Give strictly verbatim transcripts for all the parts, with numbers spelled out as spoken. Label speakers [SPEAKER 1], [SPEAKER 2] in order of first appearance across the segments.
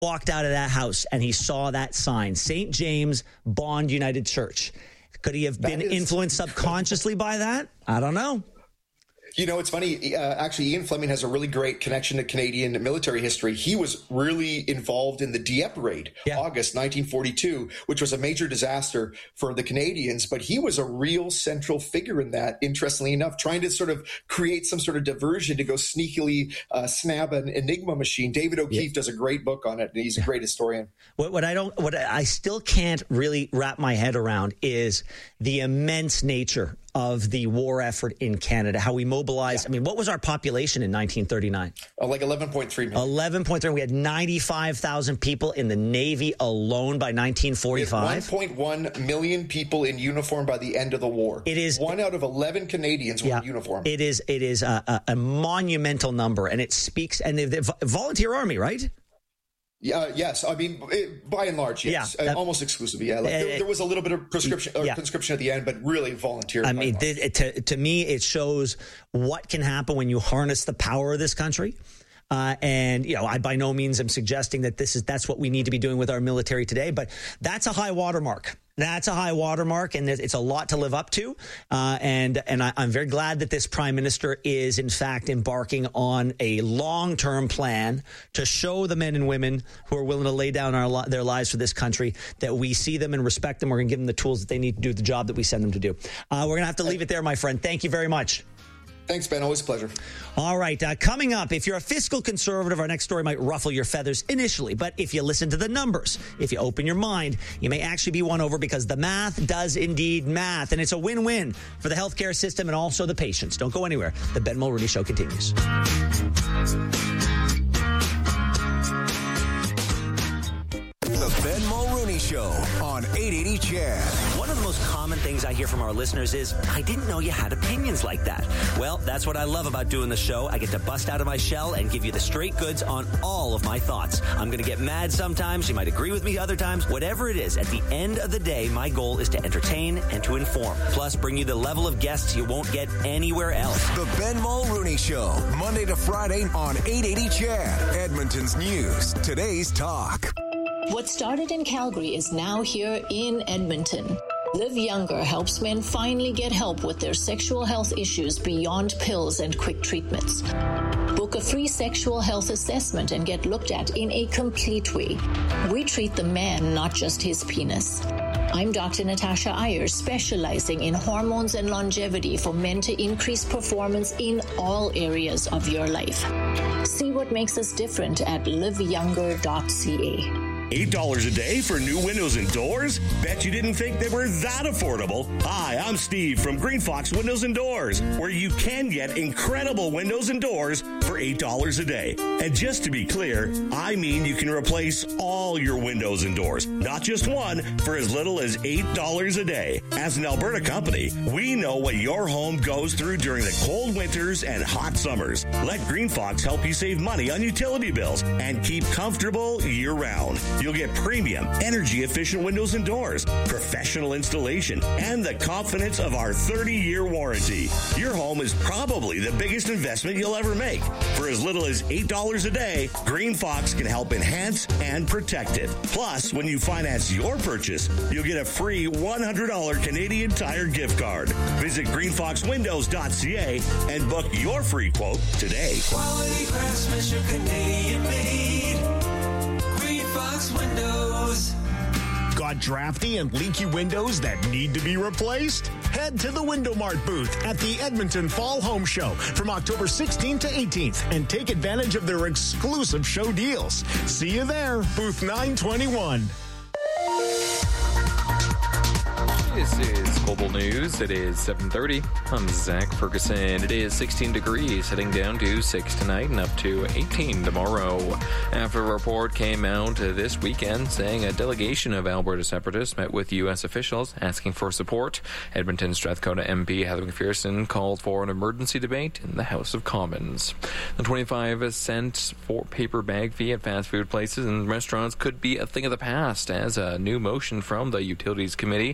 [SPEAKER 1] walked out of that house and he saw that sign, Saint James Bond United Church, could he have been is- influenced subconsciously by that? I don't know.
[SPEAKER 2] You know, it's funny. Uh, actually, Ian Fleming has a really great connection to Canadian military history. He was really involved in the Dieppe raid, yeah. August nineteen forty-two, which was a major disaster for the Canadians. But he was a real central figure in that, interestingly enough, trying to sort of create some sort of diversion to go sneakily uh, snab an Enigma machine. David O'Keefe yeah. does a great book on it, and he's a great historian.
[SPEAKER 1] What, what I don't, what I still can't really wrap my head around is the immense nature of the war effort in Canada, how we mobilized. Yeah. I mean, what was our population in nineteen thirty-nine?
[SPEAKER 2] Oh, like eleven point three million.
[SPEAKER 1] eleven point three. We had ninety-five thousand people in the Navy alone by nineteen forty-five.
[SPEAKER 2] one point one million people in uniform by the end of the war.
[SPEAKER 1] It is
[SPEAKER 2] one out of eleven Canadians
[SPEAKER 1] yeah,
[SPEAKER 2] were in uniform.
[SPEAKER 1] It is, it is a, a, a monumental number, and it speaks, and the, the volunteer army, right?
[SPEAKER 2] Yeah, yes. I mean, it, by and large, yes.
[SPEAKER 1] Yeah, that,
[SPEAKER 2] uh, almost exclusively, yeah. Like, uh, there, there was a little bit of prescription or yeah. conscription at the end, but really volunteer.
[SPEAKER 1] I mean, th- to, to me, it shows what can happen when you harness the power of this country. Uh, and, you know, I by no means am suggesting that this is that's what we need to be doing with our military today. But that's a high watermark. That's a high watermark, and it's a lot to live up to. Uh, and and I, I'm very glad that this prime minister is, in fact, embarking on a long-term plan to show the men and women who are willing to lay down our, their lives for this country that we see them and respect them. We're going to give them the tools that they need to do the job that we send them to do. Uh, we're going to have to leave it there, my friend. Thank you very much.
[SPEAKER 2] Thanks, Ben. Always a pleasure.
[SPEAKER 1] All right. Uh, coming up, if you're a fiscal conservative, our next story might ruffle your feathers initially. But if you listen to the numbers, if you open your mind, you may actually be won over because the math does indeed math. And it's a win-win for the healthcare system and also the patients. Don't go anywhere. The Ben Mulroney Show continues.
[SPEAKER 3] The Ben Mulroney Show on eight eighty C H E D.
[SPEAKER 1] One of the most common things I hear from our listeners is, I didn't know you had opinions like that. Well, that's what I love about doing the show. I get to bust out of my shell and give you the straight goods on all of my thoughts. I'm going to get mad sometimes. You might agree with me other times. Whatever it is, at the end of the day, my goal is to entertain and to inform. Plus, bring you the level of guests you won't get anywhere else.
[SPEAKER 3] The Ben Mulroney Show, Monday to Friday on eight eighty C H E D. Edmonton's news, today's talk.
[SPEAKER 4] What started in Calgary is now here in Edmonton. Live Younger helps men finally get help with their sexual health issues beyond pills and quick treatments. Book a free sexual health assessment and get looked at in a complete way. We treat the man, not just his penis. I'm Doctor Natasha Ayers, specializing in hormones and longevity for men to increase performance in all areas of your life. See what makes us different at live younger dot c a.
[SPEAKER 5] eight dollars a day for new windows and doors? Bet you didn't think they were that affordable. Hi, I'm Steve from Green Fox Windows and Doors, where you can get incredible windows and doors for eight dollars a day. And just to be clear, I mean you can replace all your windows and doors, not just one, for as little as eight dollars a day. As an Alberta company, we know what your home goes through during the cold winters and hot summers. Let Green Fox help you save money on utility bills and keep comfortable year-round. You'll get premium, energy-efficient windows and doors, professional installation, and the confidence of our thirty-year warranty. Your home is probably the biggest investment you'll ever make. For as little as eight dollars a day, Green Fox can help enhance and protect it. Plus, when you finance your purchase, you'll get a free one hundred dollars Canadian Tire gift card. Visit green fox windows dot c a and book your free quote today.
[SPEAKER 6] Quality craftsmanship, Canadian made. Green Fox Windows.
[SPEAKER 7] Got drafty and leaky windows that need to be replaced? Head to the Window Mart booth at the Edmonton Fall Home Show from October sixteenth to eighteenth and take advantage of their exclusive show deals. See you there, booth nine twenty-one.
[SPEAKER 8] This is Global News. It is seven thirty. I'm Zach Ferguson. It is sixteen degrees, heading down to six tonight and up to eighteen tomorrow. After a report came out this weekend saying a delegation of Alberta separatists met with U S officials asking for support, Edmonton Strathcona M P Heather McPherson called for an emergency debate in the House of Commons. The twenty-five cent for paper bag fee at fast food places and restaurants could be a thing of the past, as a new motion from the Utilities Committee has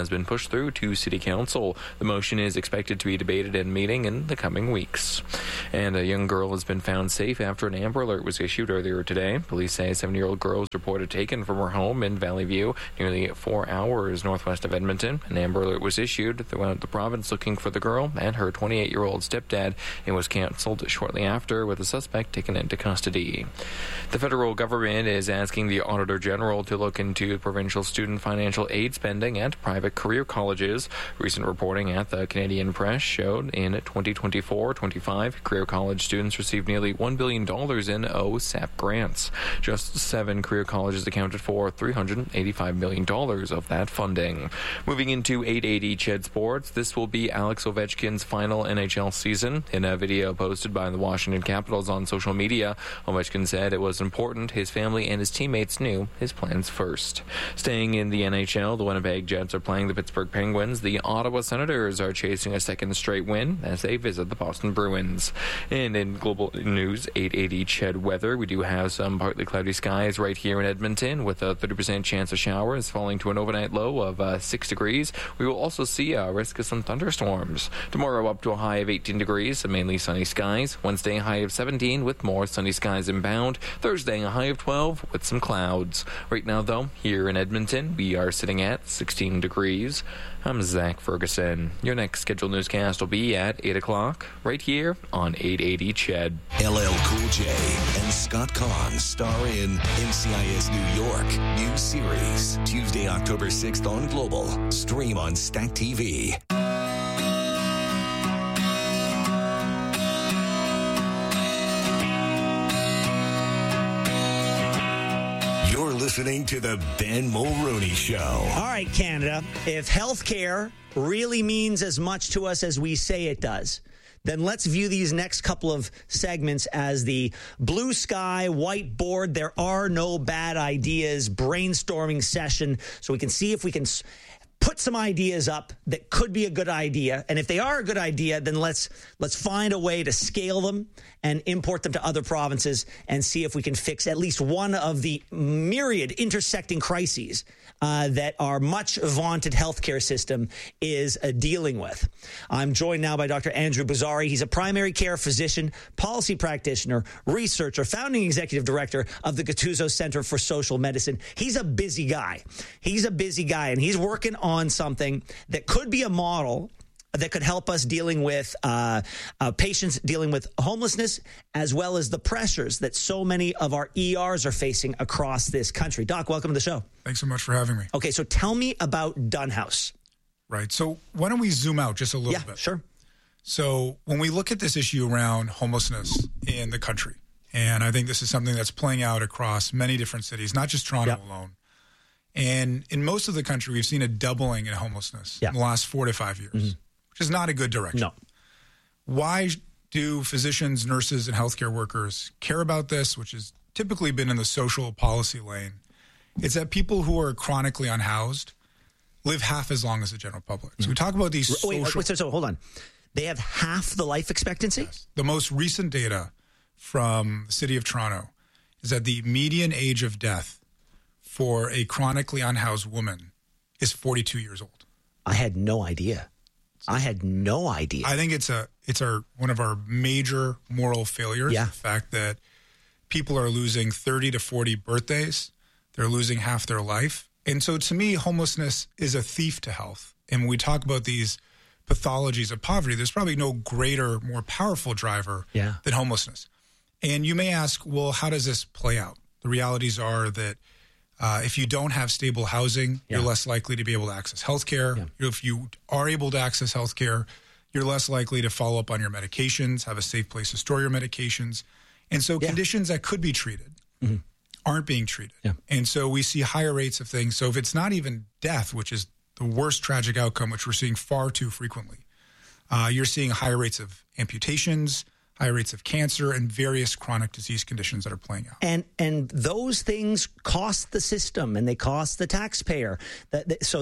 [SPEAKER 8] has been pushed through to City Council. The motion is expected to be debated in meeting in the coming weeks. And a young girl has been found safe after an Amber Alert was issued earlier today. Police say a seven-year-old girl was reported taken from her home in Valley View, nearly four hours northwest of Edmonton. An Amber Alert was issued throughout the province looking for the girl and her twenty-eight-year-old stepdad. It was cancelled shortly after, with the suspect taken into custody. The federal government is asking the Auditor General to look into provincial student financial aid spending at private career colleges. Recent reporting at the Canadian Press showed in twenty twenty-four twenty-five, career college students received nearly one billion dollars in O S A P grants. Just seven career colleges accounted for three hundred eighty-five million dollars of that funding. Moving into eight eighty C H E D Sports, this will be Alex Ovechkin's final N H L season. In a video posted by the Washington Capitals on social media, Ovechkin said it was important his family and his teammates knew his plans first. Staying in the N H L, the Winnipeg Jets are playing the Pittsburgh Penguins. The Ottawa Senators are chasing a second straight win as they visit the Boston Bruins. And in global news, eight eighty C H E D weather, we do have some partly cloudy skies right here in Edmonton with a thirty percent chance of showers falling to an overnight low of uh, six degrees. We will also see a risk of some thunderstorms. Tomorrow up to a high of eighteen degrees, mainly sunny skies. Wednesday a high of seventeen with more sunny skies inbound. Thursday a high of twelve with some clouds. Right now though, here in Edmonton, we are sitting at sixteen degrees. I'm Zach Ferguson. Your next scheduled newscast will be at eight o'clock right here on eight eighty C H E D.
[SPEAKER 3] L L Cool J and Scott Kahn star in N C I S New York new series Tuesday, October sixth on Global. Stream on Stack T V. You're listening to the Ben Mulroney Show.
[SPEAKER 1] All right, Canada. If healthcare really means as much to us as we say it does, then let's view these next couple of segments as the blue sky, whiteboard, there are no bad ideas, brainstorming session, so we can see if we can put some ideas up that could be a good idea. And if they are a good idea, then let's let's find a way to scale them and import them to other provinces and see if we can fix at least one of the myriad intersecting crises uh, that our much vaunted healthcare system is uh, dealing with. I'm joined now by Doctor Andrew Bozzari. He's a primary care physician, policy practitioner, researcher, founding executive director of the Gattuso Center for Social Medicine. He's a busy guy. He's a busy guy, and he's working on something that could be a model that could help us dealing with uh, uh, patients dealing with homelessness, as well as the pressures that so many of our E Rs are facing across this country. Doc, welcome to the show.
[SPEAKER 9] Thanks so much for having me.
[SPEAKER 1] Okay, so tell me about Dunhouse.
[SPEAKER 9] Right. So why don't we zoom out just a little
[SPEAKER 1] yeah,
[SPEAKER 9] bit?
[SPEAKER 1] Sure.
[SPEAKER 9] So when we look at this issue around homelessness in the country, and I think this is something that's playing out across many different cities, not just Toronto
[SPEAKER 1] yep.
[SPEAKER 9] alone. And in most of the country, we've seen a doubling in homelessness
[SPEAKER 1] yep.
[SPEAKER 9] in the last four to five years,
[SPEAKER 1] mm-hmm.
[SPEAKER 9] which is not a good direction.
[SPEAKER 1] No.
[SPEAKER 9] Why do physicians, nurses, and healthcare workers care about this, which has typically been in the social policy lane? It's that people who are chronically unhoused live half as long as the general public. So we talk about these social...
[SPEAKER 1] Wait, wait so, so hold on. They have half the life expectancy?
[SPEAKER 9] Yes. The most recent data from the city of Toronto is that the median age of death for a chronically unhoused woman is forty-two years old.
[SPEAKER 1] I had no idea. I had no idea.
[SPEAKER 9] I think it's a it's our one of our major moral failures.
[SPEAKER 1] Yeah.
[SPEAKER 9] The fact that people are losing thirty to forty birthdays. They're losing half their life. And so to me, homelessness is a thief to health. And when we talk about these pathologies of poverty, there's probably no greater, more powerful driver
[SPEAKER 1] yeah.
[SPEAKER 9] than homelessness. And you may ask, well, how does this play out? The realities are that uh, if you don't have stable housing, yeah. you're less likely to be able to access healthcare. Yeah. If you are able to access healthcare, you're less likely to follow up on your medications, have a safe place to store your medications. And so yeah. conditions that could be treated mm-hmm. aren't being treated. Yeah. And so we see higher rates of things. So if it's not even death, which is the worst tragic outcome, which we're seeing far too frequently, uh, you're seeing higher rates of amputations, higher rates of cancer, and various chronic disease conditions that are playing out.
[SPEAKER 1] And and those things cost the system, and they cost the taxpayer. That, that, so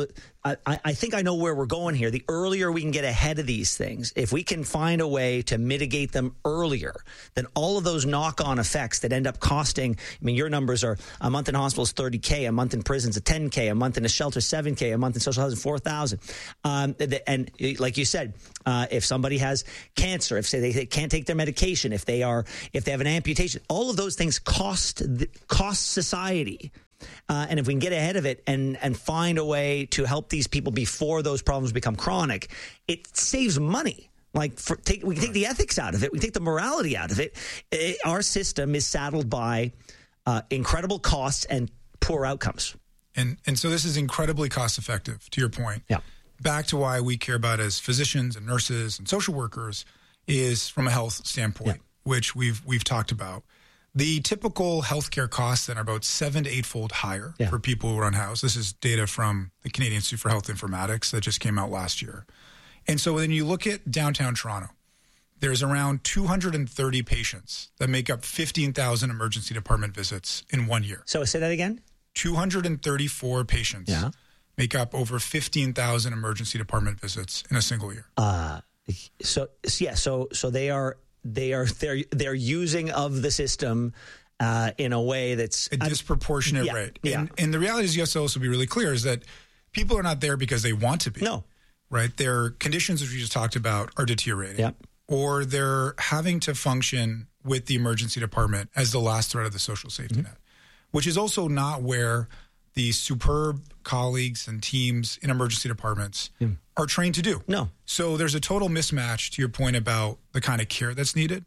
[SPEAKER 1] I, I think I know where we're going here. The earlier we can get ahead of these things, if we can find a way to mitigate them earlier, then all of those knock-on effects that end up costing, I mean, your numbers are a month in hospital is thirty K, a month in prison's a ten K, a month in a shelter seven K, a month in social housing four thousand. Um, and like you said, uh, if somebody has cancer, if say they, they can't take their medication, if they are, if they have an amputation, all of those things cost cost society. Uh, and if we can get ahead of it and and find a way to help these people before those problems become chronic, it saves money. Like for, take, we can take the ethics out of it. We take the morality out of it. it our system is saddled by uh, incredible costs and poor outcomes.
[SPEAKER 9] And and so this is incredibly cost effective, to your point.
[SPEAKER 1] Yeah.
[SPEAKER 9] Back to why we care about as physicians and nurses and social workers is from a health standpoint, yeah. which we've we've talked about. The typical healthcare costs then are about seven to eightfold higher yeah. for people who are unhoused. This is data from the Canadian Institute for Health Informatics that just came out last year. And so when you look at downtown Toronto, there's around two hundred thirty patients that make up fifteen thousand emergency department visits in one year.
[SPEAKER 1] So say that again?
[SPEAKER 9] two hundred thirty-four patients yeah. make up over fifteen thousand emergency department visits in a single year.
[SPEAKER 1] Uh, so, yeah, so so they are... They are they're they're using of the system uh, in a way that's
[SPEAKER 9] a disproportionate
[SPEAKER 1] yeah,
[SPEAKER 9] rate.
[SPEAKER 1] Yeah.
[SPEAKER 9] And, and the reality is, you have to also be really clear, is that people are not there because they want to be.
[SPEAKER 1] No,
[SPEAKER 9] right? Their conditions, which we just talked about, are deteriorating,
[SPEAKER 1] yeah.
[SPEAKER 9] or they're having to function with the emergency department as the last threat of the social safety mm-hmm. net, which is also not where the superb colleagues and teams in emergency departments yeah. are trained to do.
[SPEAKER 1] No.
[SPEAKER 9] So there's a total mismatch to your point about the kind of care that's needed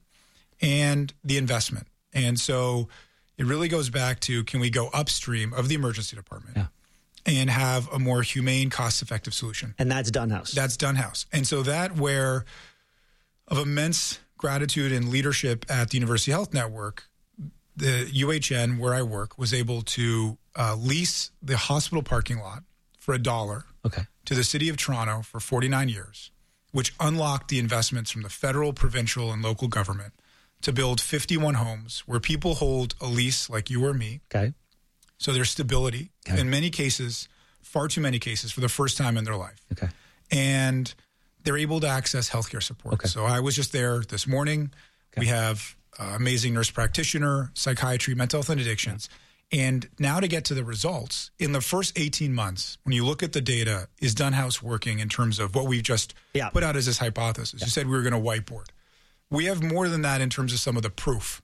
[SPEAKER 9] and the investment. And so it really goes back to, can we go upstream of the emergency department
[SPEAKER 1] yeah.
[SPEAKER 9] and have a more humane, cost-effective solution?
[SPEAKER 1] And that's Dunhouse.
[SPEAKER 9] That's Dunhouse. And so that where of immense gratitude and leadership at the University Health Network, the U H N, where I work, was able to uh, lease the hospital parking lot for a dollar
[SPEAKER 1] okay.
[SPEAKER 9] to the city of Toronto for forty-nine years, which unlocked the investments from the federal, provincial, and local government to build fifty-one homes where people hold a lease like you or me.
[SPEAKER 1] Okay.
[SPEAKER 9] So there's stability.
[SPEAKER 1] Okay.
[SPEAKER 9] In many cases, far too many cases, for the first time in their life.
[SPEAKER 1] Okay.
[SPEAKER 9] And they're able to access healthcare support.
[SPEAKER 1] Okay.
[SPEAKER 9] So I was just there this morning. Okay. We have uh, amazing nurse practitioner, psychiatry, mental health, and addictions. Yeah. And now to get to the results, in the first eighteen months, when you look at the data, is Dunhouse working in terms of what we've just yeah. put out as this hypothesis? Yeah. You said we were going to whiteboard. We have more than that in terms of some of the proof.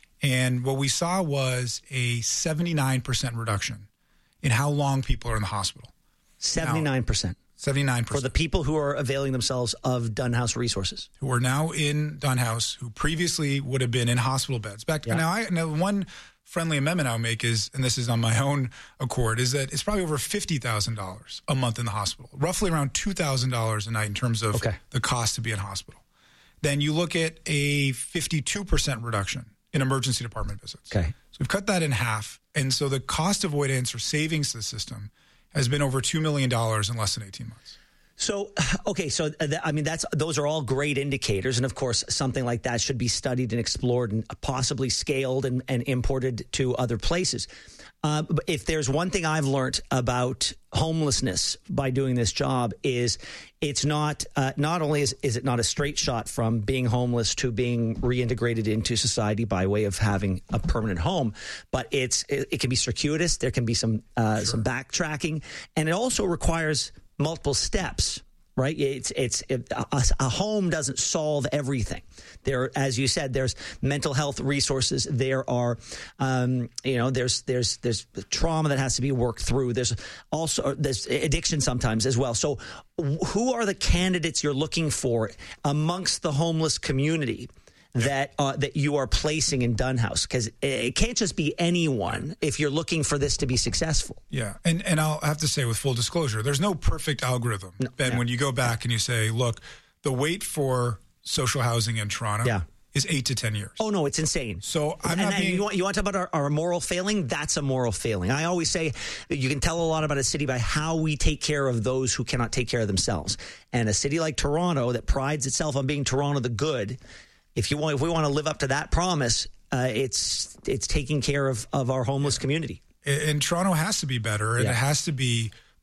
[SPEAKER 9] And what we saw was a seventy-nine percent reduction in how long people are in the hospital.
[SPEAKER 1] seventy-nine percent.
[SPEAKER 9] Now, seventy-nine percent.
[SPEAKER 1] For the people who are availing themselves of Dunhouse resources.
[SPEAKER 9] Who are now in Dunhouse, who previously would have been in hospital beds. Back yeah. now, I, now, one friendly amendment I'll make is, and this is on my own accord, is that it's probably over fifty thousand dollars a month in the hospital. Roughly around two thousand dollars a night in terms of
[SPEAKER 1] okay.
[SPEAKER 9] the cost to be in hospital. Then you look at a fifty-two percent reduction in emergency department visits.
[SPEAKER 1] Okay.
[SPEAKER 9] So we've cut that in half. And so the cost avoidance or savings to the system has been over two million dollars in less than eighteen months.
[SPEAKER 1] So, okay, so th- I mean, that's those are all great indicators. And of course, something like that should be studied and explored and possibly scaled and, and imported to other places. Uh, but if there's one thing I've learned about homelessness by doing this job is it's not uh, not only is, is it not a straight shot from being homeless to being reintegrated into society by way of having a permanent home, but it's it, it can be circuitous. There can be some uh, sure. some backtracking, and it also requires multiple steps. Right, it's it's it, a, a home doesn't solve everything. There, as you said, there's mental health resources. There are, um, you know, there's there's there's trauma that has to be worked through. There's also there's addiction sometimes as well. So, who are the candidates you're looking for amongst the homeless community that uh, that you are placing in Dunhouse? Because it can't just be anyone if you're looking for this to be successful.
[SPEAKER 9] Yeah, and and I'll have to say with full disclosure, there's no perfect algorithm. No, Ben, yeah. when you go back and you say, look, the wait for social housing in Toronto
[SPEAKER 1] yeah.
[SPEAKER 9] is eight to ten years.
[SPEAKER 1] Oh, no, it's insane.
[SPEAKER 9] So I'm
[SPEAKER 1] and,
[SPEAKER 9] not
[SPEAKER 1] and
[SPEAKER 9] being...
[SPEAKER 1] you, want, you want to talk about our, our moral failing? That's a moral failing. I always say you can tell a lot about a city by how we take care of those who cannot take care of themselves. And a city like Toronto that prides itself on being Toronto the good, If you want, if we want to live up to that promise, uh, it's it's taking care of, of our homeless community.
[SPEAKER 9] And Toronto has to be better, and
[SPEAKER 1] yeah.
[SPEAKER 9] it has to be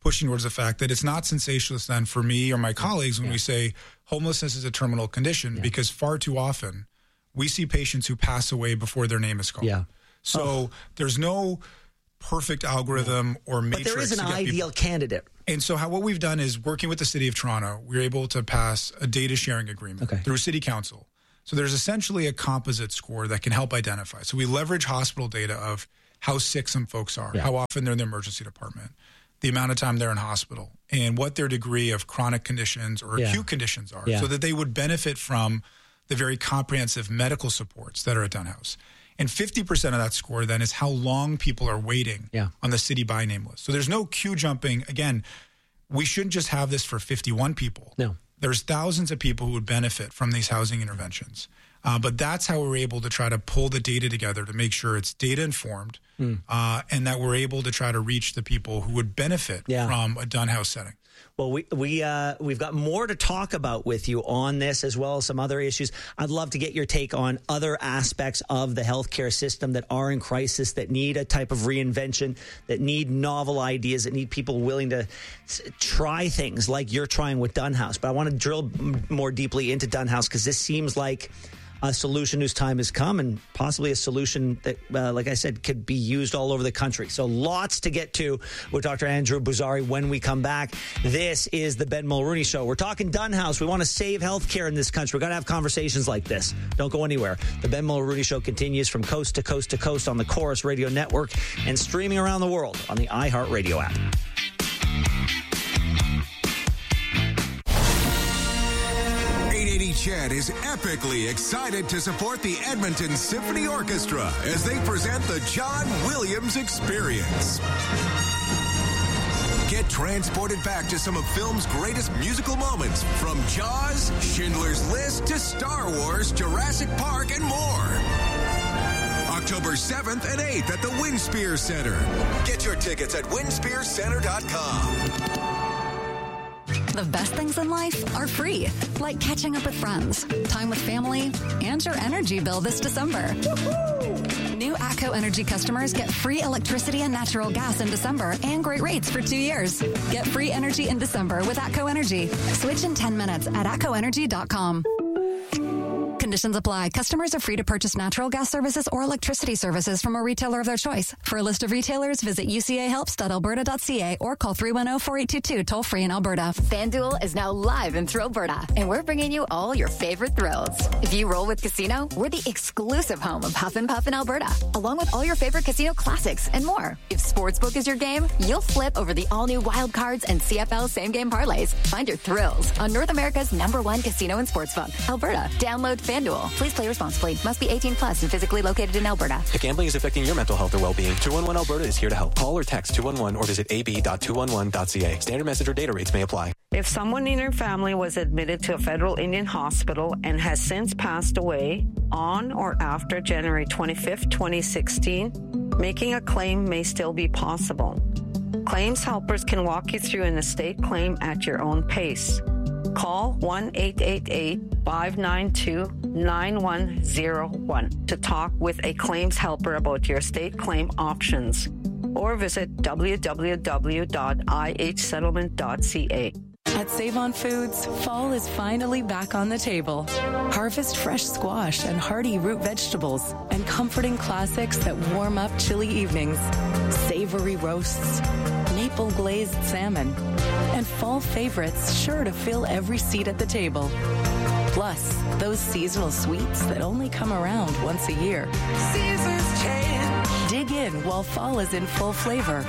[SPEAKER 9] pushing towards the fact that it's not sensationalist then for me or my colleagues when yeah. we say homelessness is a terminal condition, yeah. because far too often we see patients who pass away before their name is called.
[SPEAKER 1] Yeah.
[SPEAKER 9] So oh. there's no perfect algorithm or matrix.
[SPEAKER 1] But there is an ideal people. candidate.
[SPEAKER 9] And so how what we've done is working with the City of Toronto, we're able to pass a data sharing agreement
[SPEAKER 1] okay.
[SPEAKER 9] through City Council. So there's essentially a composite score that can help identify. So we leverage hospital data of how sick some folks are, yeah. how often they're in the emergency department, the amount of time they're in hospital, and what their degree of chronic conditions or yeah. acute conditions are, yeah. so that they would benefit from the very comprehensive medical supports that are at Dunhouse. And fifty percent of that score then is how long people are waiting yeah. on the city by name list. So there's no queue jumping. Again, we shouldn't just have this for fifty-one people.
[SPEAKER 1] No.
[SPEAKER 9] There's thousands of people who would benefit from these housing interventions. Uh, but that's how we're able to try to pull the data together to make sure it's data informed mm. uh, and that we're able to try to reach the people who would benefit yeah. from a Dunhouse setting.
[SPEAKER 1] Well, we, we, uh, we've got more to talk about with you on this as well as some other issues. I'd love to get your take on other aspects of the healthcare system that are in crisis, that need a type of reinvention, that need novel ideas, that need people willing to s- try things like you're trying with Dunhouse. But I want to drill m- more deeply into Dunhouse because this seems like a solution whose time has come and possibly a solution that, uh, like I said, could be used all over the country. So lots to get to with Doctor Andrew Boozary when we come back. This is the Ben Mulrooney Show. We're talking Dunhouse. We want to save healthcare in this country. We've got to have conversations like this. Don't go anywhere. The Ben Mulrooney Show continues from coast to coast to coast on the Chorus Radio Network and streaming around the world on the iHeartRadio app.
[SPEAKER 10] eight eighty C H E D is epically excited to support the Edmonton Symphony Orchestra as they present the John Williams Experience. Get transported back to some of film's greatest musical moments, from Jaws, Schindler's List, to Star Wars, Jurassic Park, and more. October seventh and eighth at the Winspear Center. Get your tickets at winspear center dot com.
[SPEAKER 11] The best things in life are free, like catching up with friends, time with family, and your energy bill this December. Woo-hoo! New ATCO Energy customers get free electricity and natural gas in December and great rates for two years. Get free energy in December with ATCO Energy. Switch in ten minutes at atco energy dot com. Conditions apply. Customers are free to purchase natural gas services or electricity services from a retailer of their choice. For a list of retailers, visit u c a helps dot alberta dot c a or call three one zero, four eight two two, toll free in Alberta.
[SPEAKER 12] FanDuel is now live in Thrillberta, and we're bringing you all your favorite thrills. If you roll with Casino, we're the exclusive home of Huff and Puff in Alberta, along with all your favorite casino classics and more. If Sportsbook is your game, you'll flip over the all-new Wild Cards and C F L same-game parlays. Find your thrills on North America's number one casino and sportsbook, Alberta. Download FanDuel. Please play responsibly. Must be eighteen plus and physically located in Alberta.
[SPEAKER 13] If gambling is affecting your mental health or well-being, two one one Alberta is here to help. Call or text two one one or visit a b dot two one one dot c a. Standard message or data rates may apply.
[SPEAKER 14] If someone in your family was admitted to a federal Indian hospital and has since passed away on or after January twenty-fifth, twenty sixteen, making a claim may still be possible. Claims helpers can walk you through an estate claim at your own pace. Call one eight eight eight, five nine two, nine one zero one to talk with a claims helper about your estate claim options, or visit w w w dot i h settlement dot c a.
[SPEAKER 15] At Save-On Foods, fall is finally back on the table. Harvest fresh squash and hearty root vegetables and comforting classics that warm up chilly evenings. Savory roasts, maple glazed salmon, and fall favorites sure to fill every seat at the table. Plus, those seasonal sweets that only come around once a year.
[SPEAKER 6] Seasons change.
[SPEAKER 15] Dig in while fall is in full flavor.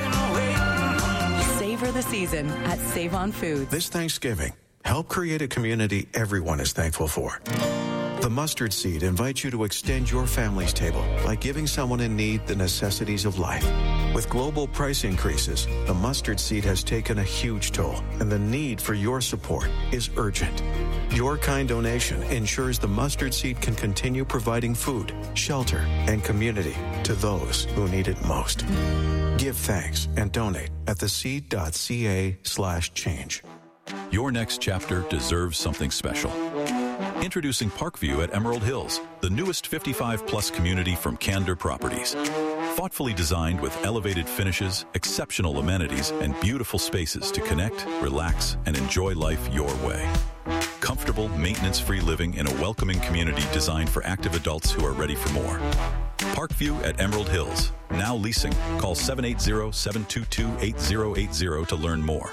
[SPEAKER 15] Savor the season at Save-On Foods.
[SPEAKER 16] This Thanksgiving, help create a community everyone is thankful for. The Mustard Seed invites you to extend your family's table by giving someone in need the necessities of life. With global price increases, the Mustard Seed has taken a huge toll, and the need for your support is urgent. Your kind donation ensures the Mustard Seed can continue providing food, shelter, and community to those who need it most. Give thanks and donate at theseed.ca slash change.
[SPEAKER 17] Your next chapter deserves something special. Introducing Parkview at Emerald Hills, the newest fifty-five plus community from Candor Properties. Thoughtfully designed with elevated finishes, exceptional amenities, and beautiful spaces to connect, relax, and enjoy life your way. Comfortable, maintenance-free living in a welcoming community designed for active adults who are ready for more. Parkview at Emerald Hills. Now leasing. Call seven eight zero, seven two two, eight zero eight zero to learn more.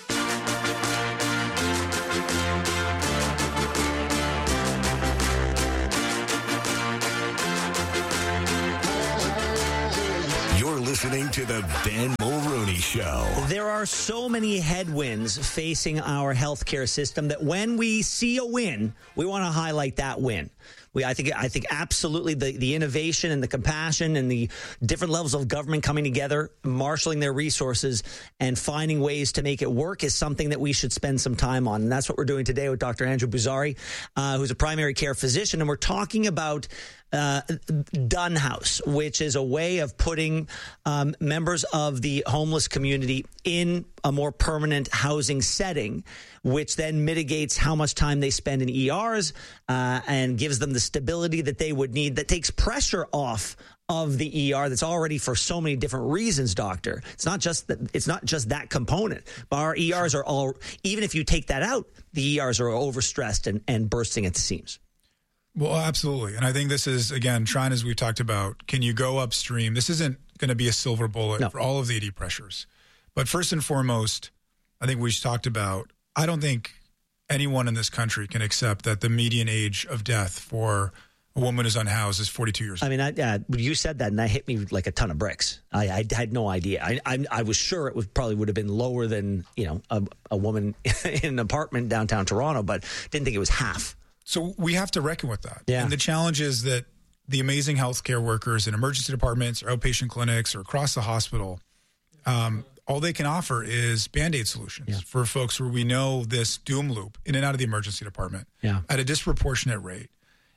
[SPEAKER 3] Listening to the Ben Mulroney Show.
[SPEAKER 1] There are so many headwinds facing our healthcare system that when we see a win, we want to highlight that win. We, I think, I think absolutely the, the innovation and the compassion and the different levels of government coming together, marshaling their resources and finding ways to make it work is something that we should spend some time on. And that's what we're doing today with Doctor Andrew Boozary, uh, who's a primary care physician. And we're talking about Uh, Dunn House, which is a way of putting um, members of the homeless community in a more permanent housing setting, which then mitigates how much time they spend in E Rs uh, and gives them the stability that they would need, that takes pressure off of the E R that's already for so many different reasons, doctor. It's not just that, it's not just that component, but our E Rs are all, even if you take that out, the E Rs are overstressed and, and bursting at the seams.
[SPEAKER 9] Well, absolutely. And I think this is, again, trying, as we've talked about, can you go upstream? This isn't going to be a silver bullet no. for all of the A D pressures. But first and foremost, I think we talked about, I don't think anyone in this country can accept that the median age of death for a woman who's unhoused is forty-two years old.
[SPEAKER 1] I mean, I, uh, you said that, and that hit me like a ton of bricks. I, I had no idea. I, I, I was sure it was probably would have been lower than, you know, a, a woman in an apartment downtown Toronto, but didn't think it was half.
[SPEAKER 9] So we have to reckon with that.
[SPEAKER 1] Yeah.
[SPEAKER 9] And the challenge is that the amazing healthcare workers in emergency departments or outpatient clinics or across the hospital, um, all they can offer is Band-Aid solutions yeah. for folks where we know this doom loop in and out of the emergency department
[SPEAKER 1] yeah.
[SPEAKER 9] at a disproportionate rate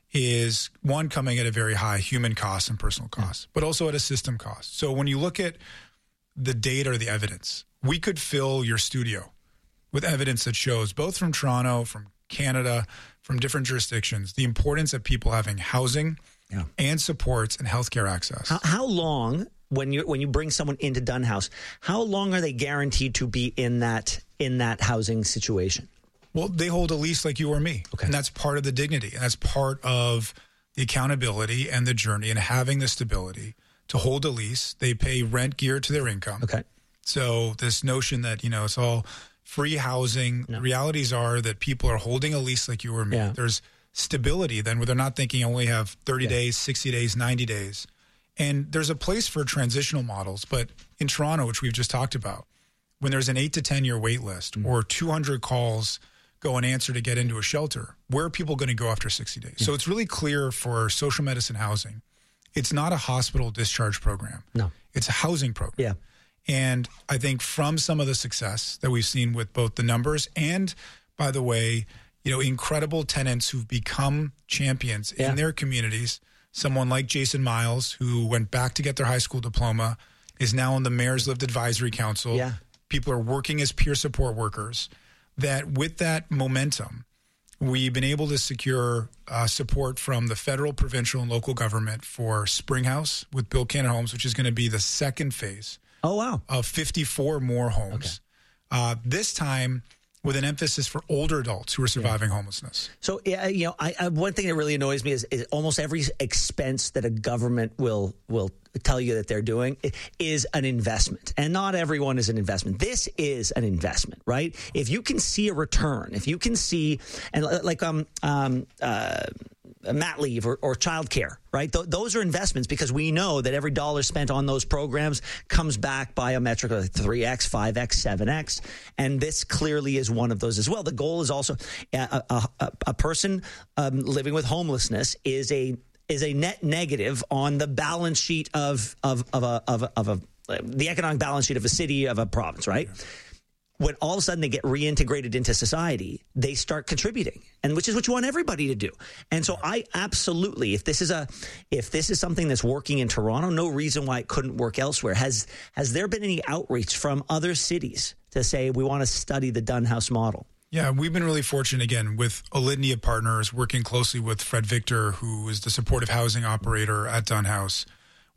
[SPEAKER 9] is, one, coming at a very high human cost and personal cost, yeah. but also at a system cost. So when you look at the data or the evidence, we could fill your studio with evidence that shows, both from Toronto, from Canada, from different jurisdictions, the importance of people having housing
[SPEAKER 1] yeah.
[SPEAKER 9] and supports and healthcare access.
[SPEAKER 1] How, how long, when you when you bring someone into Dunn House, how long are they guaranteed to be in that in that housing situation?
[SPEAKER 9] Well, they hold a lease like you or me,
[SPEAKER 1] okay.
[SPEAKER 9] and that's part of the dignity, and that's part of the accountability and the journey, and having the stability to hold a lease. They pay rent geared to their income.
[SPEAKER 1] Okay,
[SPEAKER 9] so this notion that, you know, it's all free housing.
[SPEAKER 1] No.
[SPEAKER 9] The realities are that people are holding a lease like you or me.
[SPEAKER 1] Yeah.
[SPEAKER 9] There's stability then where they're not thinking I only have thirty
[SPEAKER 1] yeah.
[SPEAKER 9] days, sixty days, ninety days. And there's a place for transitional models. But in Toronto, which we've just talked about, when there's an eight to ten year wait list mm. or two hundred calls go unanswered to get into a shelter, where are people going to go after sixty days? Yeah. So it's really clear for social medicine housing, it's not a hospital discharge program.
[SPEAKER 1] No.
[SPEAKER 9] It's a housing program.
[SPEAKER 1] Yeah.
[SPEAKER 9] And I think from some of the success that we've seen with both the numbers and, by the way, you know, incredible tenants who've become champions
[SPEAKER 1] yeah.
[SPEAKER 9] in their communities, someone like Jason Miles, who went back to get their high school diploma, is now on the Mayor's Lived Advisory Council.
[SPEAKER 1] Yeah.
[SPEAKER 9] People are working as peer support workers, that with that momentum, we've been able to secure uh, support from the federal, provincial, and local government for Springhouse with Bill Cannon Homes, which is going to be the second phase.
[SPEAKER 1] Oh, wow.
[SPEAKER 9] Of fifty-four more homes.
[SPEAKER 1] Okay.
[SPEAKER 9] Uh, this time with an emphasis for older adults who are surviving yeah. homelessness.
[SPEAKER 1] So, uh, you know, I, I, one thing that really annoys me is, is almost every expense that a government will will tell you that they're doing is an investment. And not everyone is an investment. This is an investment, right? If you can see a return, if you can see, and like um um uh. mat leave or, or childcare, right? Th- those are investments because we know that every dollar spent on those programs comes back by a metric of three X, five X, seven X. And this clearly is one of those as well. The goal is also a, a, a, a person um, living with homelessness is a is a net negative on the balance sheet of of of a of a, of a the economic balance sheet of a city, of a province, right? Yeah. When all of a sudden they get reintegrated into society, they start contributing, and which is what you want everybody to do. And so I absolutely, if this is a, if this is something that's working in Toronto, no reason why it couldn't work elsewhere. Has has there been any outreach from other cities to say we want to study the Dunn House model?
[SPEAKER 9] Yeah, we've been really fortunate, again, with a litany of partners, working closely with Fred Victor, who is the supportive housing operator at Dunn House.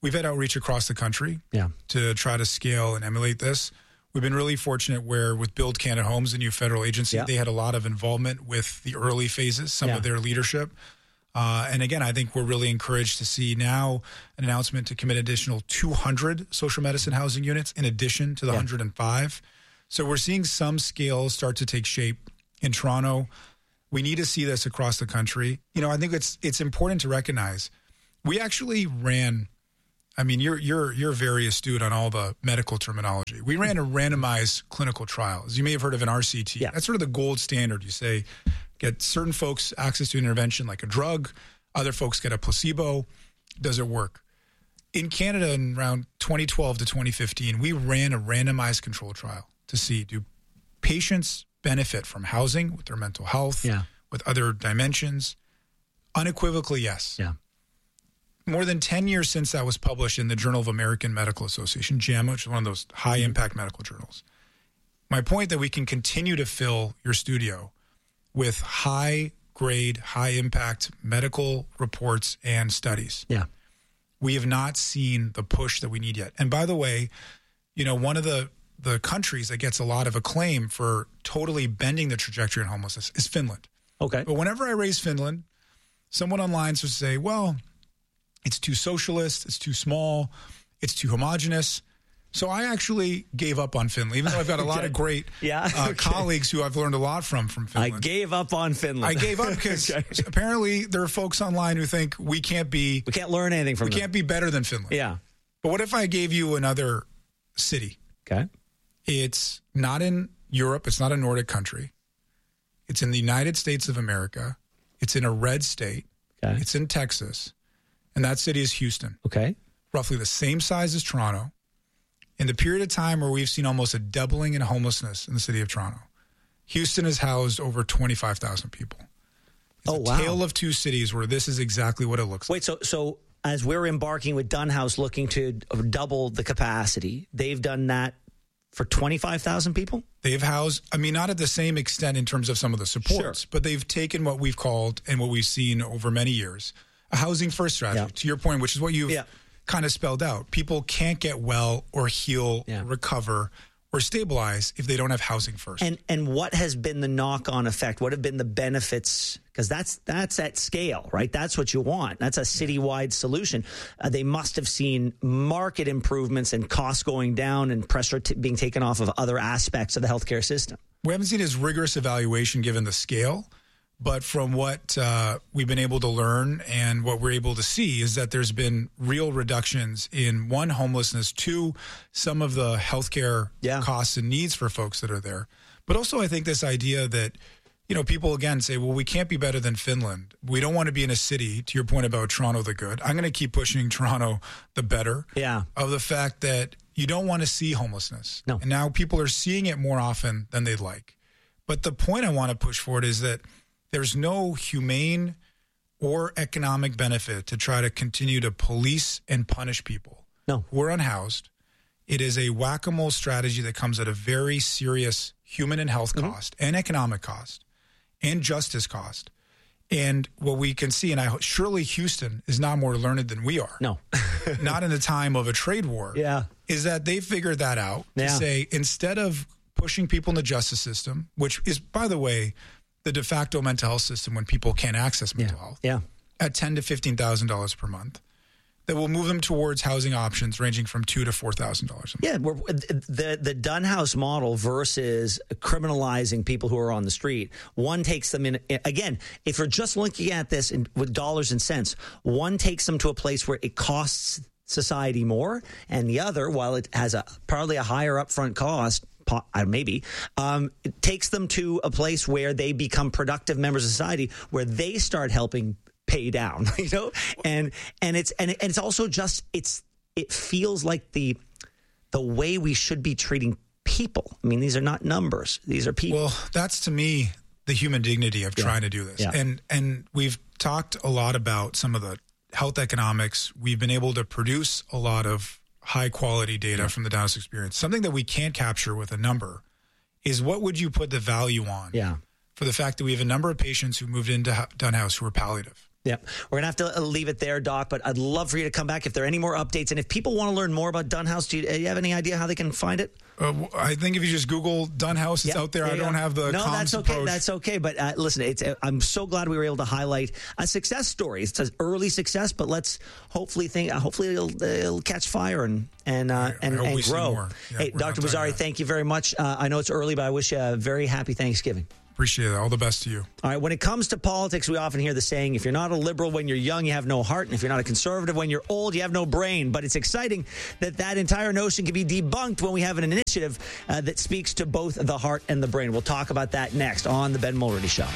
[SPEAKER 9] we've had outreach across the country
[SPEAKER 1] yeah.
[SPEAKER 9] to try to scale and emulate this. We've been really fortunate where with Build Canada Homes, the new federal agency, yeah. they had a lot of involvement with the early phases, some yeah. of their leadership. Uh, and again, I think we're really encouraged to see now an announcement to commit additional two hundred social medicine housing units in addition to the yeah. one hundred five. So we're seeing some scale start to take shape in Toronto. We need to see this across the country. You know, I think it's it's important to recognize we actually ran, I mean, you're you're you're very astute on all the medical terminology. We ran a randomized clinical trial. As you may have heard of an R C T.
[SPEAKER 1] Yeah.
[SPEAKER 9] That's sort of the gold standard. You say, get certain folks access to an intervention like a drug. Other folks get a placebo. Does it work? In Canada, in around twenty twelve to twenty fifteen, we ran a randomized control trial to see, do patients benefit from housing with their mental health,
[SPEAKER 1] yeah.
[SPEAKER 9] with other dimensions? Unequivocally, yes.
[SPEAKER 1] Yeah.
[SPEAKER 9] More than ten years since that was published in the Journal of American Medical Association, JAMA, which is one of those high-impact medical journals. My point that we can continue to fill your studio with high-grade, high-impact medical reports and studies.
[SPEAKER 1] Yeah.
[SPEAKER 9] We have not seen the push that we need yet. And by the way, you know, one of the, the countries that gets a lot of acclaim for totally bending the trajectory in homelessness is Finland.
[SPEAKER 1] Okay.
[SPEAKER 9] But whenever I raise Finland, someone online will say, well, it's too socialist, it's too small, it's too homogenous. So I actually gave up on Finland, even though I've got a lot
[SPEAKER 1] okay.
[SPEAKER 9] of great
[SPEAKER 1] yeah.
[SPEAKER 9] uh,
[SPEAKER 1] okay.
[SPEAKER 9] colleagues who I've learned a lot from from Finland.
[SPEAKER 1] I gave up on Finland.
[SPEAKER 9] I gave up because okay. apparently there are folks online who think we can't be...
[SPEAKER 1] We can't learn anything from
[SPEAKER 9] We
[SPEAKER 1] them.
[SPEAKER 9] can't be better than Finland.
[SPEAKER 1] Yeah.
[SPEAKER 9] But what if I gave you another city?
[SPEAKER 1] Okay.
[SPEAKER 9] It's not in Europe. It's not a Nordic country. It's in the United States of America. It's in a red state.
[SPEAKER 1] Okay.
[SPEAKER 9] It's in Texas. And that city is Houston.
[SPEAKER 1] Okay.
[SPEAKER 9] Roughly the same size as Toronto. In the period of time where we've seen almost a doubling in homelessness in the city of Toronto, Houston has housed over twenty-five thousand people. It's
[SPEAKER 1] oh,
[SPEAKER 9] a
[SPEAKER 1] wow.
[SPEAKER 9] tale of two cities where this is exactly what it looks
[SPEAKER 1] Wait,
[SPEAKER 9] like.
[SPEAKER 1] Wait, so so as we're embarking with Dunhouse looking to double the capacity, they've done that for twenty-five thousand people?
[SPEAKER 9] They've housed, I mean, not at the same extent in terms of some of the supports,
[SPEAKER 1] sure.
[SPEAKER 9] but they've taken what we've called and what we've seen over many years, a housing first strategy, yeah. to your point, which is what you've... Yeah. kind of spelled out. People can't get well or heal, yeah. or recover, or stabilize if they don't have housing first.
[SPEAKER 1] And and what has been the knock-on effect? What have been the benefits? Because that's that's at scale, right? That's what you want. That's a citywide solution. Uh, they must have seen market improvements and costs going down and pressure t- being taken off of other aspects of the healthcare system.
[SPEAKER 9] We haven't seen as rigorous evaluation given the scale. But from what uh, we've been able to learn and what we're able to see is that there's been real reductions in, one, homelessness, two, some of the healthcare
[SPEAKER 1] yeah.
[SPEAKER 9] costs and needs for folks that are there. But also I think this idea that, you know, people again say, well, we can't be better than Finland. We don't want to be in a city, to your point about Toronto the good. I'm going to keep pushing Toronto the better.
[SPEAKER 1] Yeah.
[SPEAKER 9] Of the fact that you don't want to see homelessness.
[SPEAKER 1] No.
[SPEAKER 9] And now people are seeing it more often than they'd like. But the point I want to push forward is that there's no humane or economic benefit to try to continue to police and punish people
[SPEAKER 1] no.
[SPEAKER 9] who are unhoused. It is a whack-a-mole strategy that comes at a very serious human and health mm-hmm. cost and economic cost and justice cost. And what we can see, and I surely Houston is not more learned than we are.
[SPEAKER 1] No.
[SPEAKER 9] Not in the time of a trade war.
[SPEAKER 1] Yeah.
[SPEAKER 9] Is that they figured that out
[SPEAKER 1] yeah.
[SPEAKER 9] to say, instead of pushing people in the justice system, which is, by the way, the de facto mental health system when people can't access mental
[SPEAKER 1] yeah.
[SPEAKER 9] health
[SPEAKER 1] yeah.
[SPEAKER 9] at ten thousand to fifteen thousand dollars per month, that will move them towards housing options ranging from two thousand to four thousand dollars a month.
[SPEAKER 1] Yeah, we're, the, the Dunhouse model versus criminalizing people who are on the street, one takes them in, again, if you're just looking at this in, with dollars and cents, one takes them to a place where it costs society more, and the other, while it has a probably a higher upfront cost, maybe, um, it takes them to a place where they become productive members of society, where they start helping pay down, you know, and and it's and, and it's also just it's it feels like the the way we should be treating people. I mean, these are not numbers; these are people.
[SPEAKER 9] Well, that's to me the human dignity of
[SPEAKER 1] yeah.
[SPEAKER 9] trying to do this,
[SPEAKER 1] yeah.
[SPEAKER 9] and and we've talked a lot about some of the health economics. We've been able to produce a lot of high quality data yeah. from the Dunhouse experience. Something that we can't capture with a number is what would you put the value on
[SPEAKER 1] yeah.
[SPEAKER 9] for the fact that we have a number of patients who moved into Dunhouse who are palliative.
[SPEAKER 1] Yep. We're going to have to leave it there, Doc, but I'd love for you to come back if there are any more updates. And if people want to learn more about Dunhouse, do you, do you have any idea how they can find it?
[SPEAKER 9] Uh, I think if you just Google Dunhouse, it's
[SPEAKER 1] yep.
[SPEAKER 9] out there. I don't have the
[SPEAKER 1] No,
[SPEAKER 9] comms
[SPEAKER 1] that's okay.
[SPEAKER 9] approach.
[SPEAKER 1] That's okay. But uh, listen, it's, uh, I'm so glad we were able to highlight a success story. It's an early success, but let's hopefully think, uh, hopefully it'll, it'll catch fire and and uh,
[SPEAKER 9] I,
[SPEAKER 1] and,
[SPEAKER 9] I
[SPEAKER 1] and grow.
[SPEAKER 9] Yeah,
[SPEAKER 1] hey, Doctor Bozzari, thank you very much. Uh, I know it's early, but I wish you a very happy Thanksgiving.
[SPEAKER 9] Appreciate it. All the best to you.
[SPEAKER 1] All right. When it comes to politics, we often hear the saying, if you're not a liberal when you're young, you have no heart. And if you're not a conservative when you're old, you have no brain. But it's exciting that that entire notion can be debunked when we have an initiative uh, that speaks to both the heart and the brain. We'll talk about that next on The Ben Mulroney Show.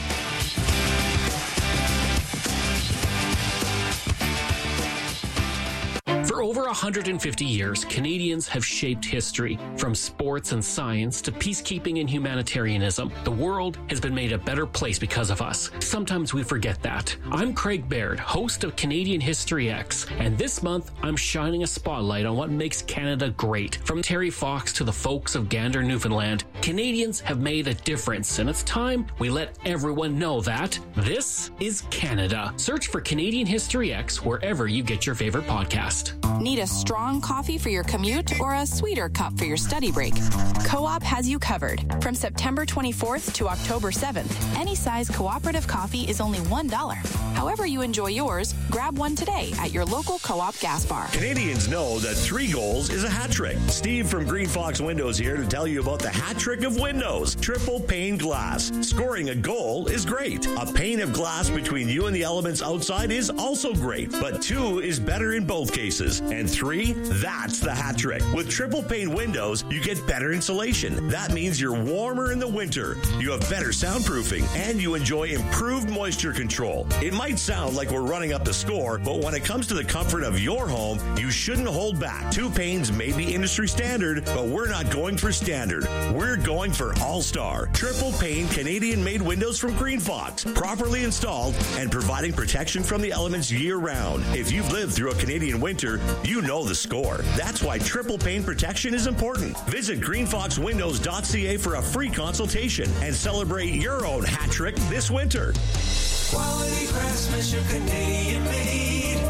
[SPEAKER 18] For over one hundred fifty years, Canadians have shaped history. From sports and science to peacekeeping and humanitarianism, the world has been made a better place because of us. Sometimes we forget that. I'm Craig Baird, host of Canadian History X, and this month I'm shining a spotlight on what makes Canada great. From Terry Fox to the folks of Gander, Newfoundland, Canadians have made a difference, and it's time we let everyone know that this is Canada. Search for Canadian History X wherever you get your favorite podcast.
[SPEAKER 19] Need a strong coffee for your commute or a sweeter cup for your study break? Co-op has you covered. From September twenty-fourth to October seventh, any size cooperative coffee is only one dollar. However you enjoy yours, grab one today at your local Co-op gas bar.
[SPEAKER 5] Canadians know that three goals is a hat trick. Steve from Green Fox Windows here to tell you about the hat trick of windows. Triple pane glass. Scoring a goal is great. A pane of glass between you and the elements outside is also great, but two is better in both cases. And three, that's the hat trick. With triple pane windows, you get better insulation. That means you're warmer in the winter, you have better soundproofing, and you enjoy improved moisture control. It might sound like we're running up the score, but when it comes to the comfort of your home, you shouldn't hold back. Two panes may be industry standard, but we're not going for standard. We're going for all-star. Triple pane Canadian-made windows from Green Fox, properly installed and providing protection from the elements year-round. If you've lived through a Canadian winter, you know the score. That's why triple pane protection is important. Visit green fox windows dot c a for a free consultation and celebrate your own hat trick this winter.
[SPEAKER 6] Quality craftsmanship, Canadian made.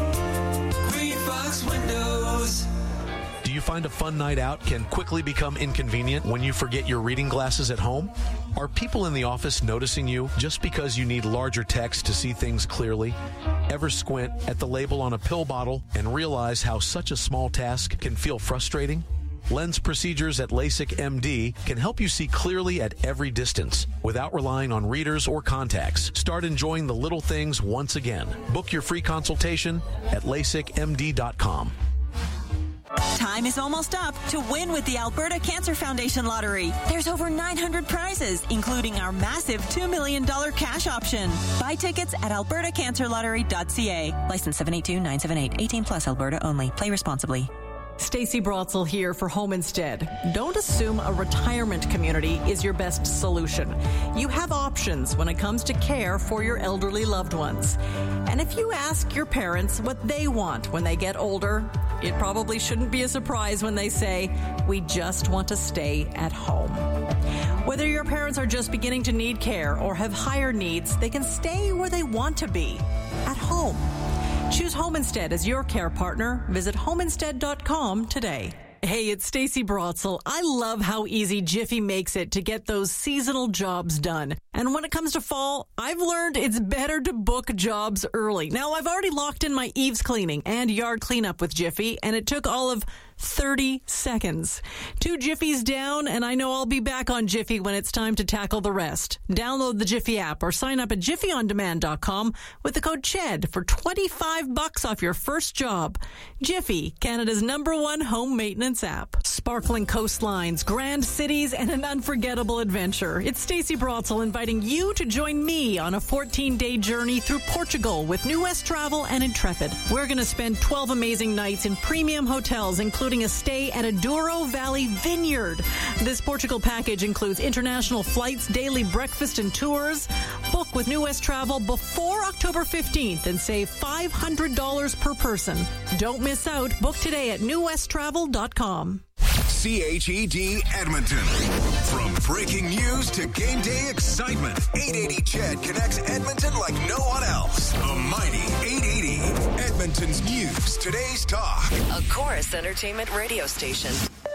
[SPEAKER 6] Green Fox Windows.
[SPEAKER 20] Do you find a fun night out can quickly become inconvenient when you forget your reading glasses at home? Are people in the office noticing you just because you need larger text to see things clearly? Ever squint at the label on a pill bottle and realize how such a small task can feel frustrating? Lens procedures at LASIK M D can help you see clearly at every distance without relying on readers or contacts. Start enjoying the little things once again. Book your free consultation at lasik m d dot com.
[SPEAKER 21] Time is almost up to win with the Alberta Cancer Foundation Lottery. There's over nine hundred prizes, including our massive two million dollars cash option. Buy tickets at alberta cancer lottery dot c a. License seven eight two nine seven eight. eighteen plus Alberta only. Play responsibly.
[SPEAKER 22] Stacey Brotzel here for Home Instead. Don't assume a retirement community is your best solution. You have options when it comes to care for your elderly loved ones. And if you ask your parents what they want when they get older, it probably shouldn't be a surprise when they say, we just want to stay at home. Whether your parents are just beginning to need care or have higher needs, they can stay where they want to be, at home. Choose Home Instead as your care partner. Visit home instead dot com today. Hey, it's Stacey Brotzel. I love how easy Jiffy makes it to get those seasonal jobs done. And when it comes to fall, I've learned it's better to book jobs early. Now, I've already locked in my eaves cleaning and yard cleanup with Jiffy, and it took all of thirty seconds. Two Jiffies down, and I know I'll be back on Jiffy when it's time to tackle the rest. Download the Jiffy app or sign up at jiffy on demand dot com with the code CHED for twenty-five bucks off your first job. Jiffy, Canada's number one home maintenance app. Sparkling coastlines, grand cities, and an unforgettable adventure. It's Stacey Brotzel inviting you to join me on a fourteen-day journey through Portugal with New West Travel and Intrepid. We're going to spend twelve amazing nights in premium hotels, including a stay at a Douro Valley Vineyard. This Portugal package includes international flights, daily breakfast, and tours. Book with New West Travel before October fifteenth and save five hundred dollars per person. Don't miss out. Book today at new west travel dot com.
[SPEAKER 10] C H E D Edmonton. From breaking news to game day excitement, eight eighty C H E D connects Edmonton like no one else. The mighty eight eighty. Edmonton's news, today's talk.
[SPEAKER 2] A Chorus Entertainment radio station.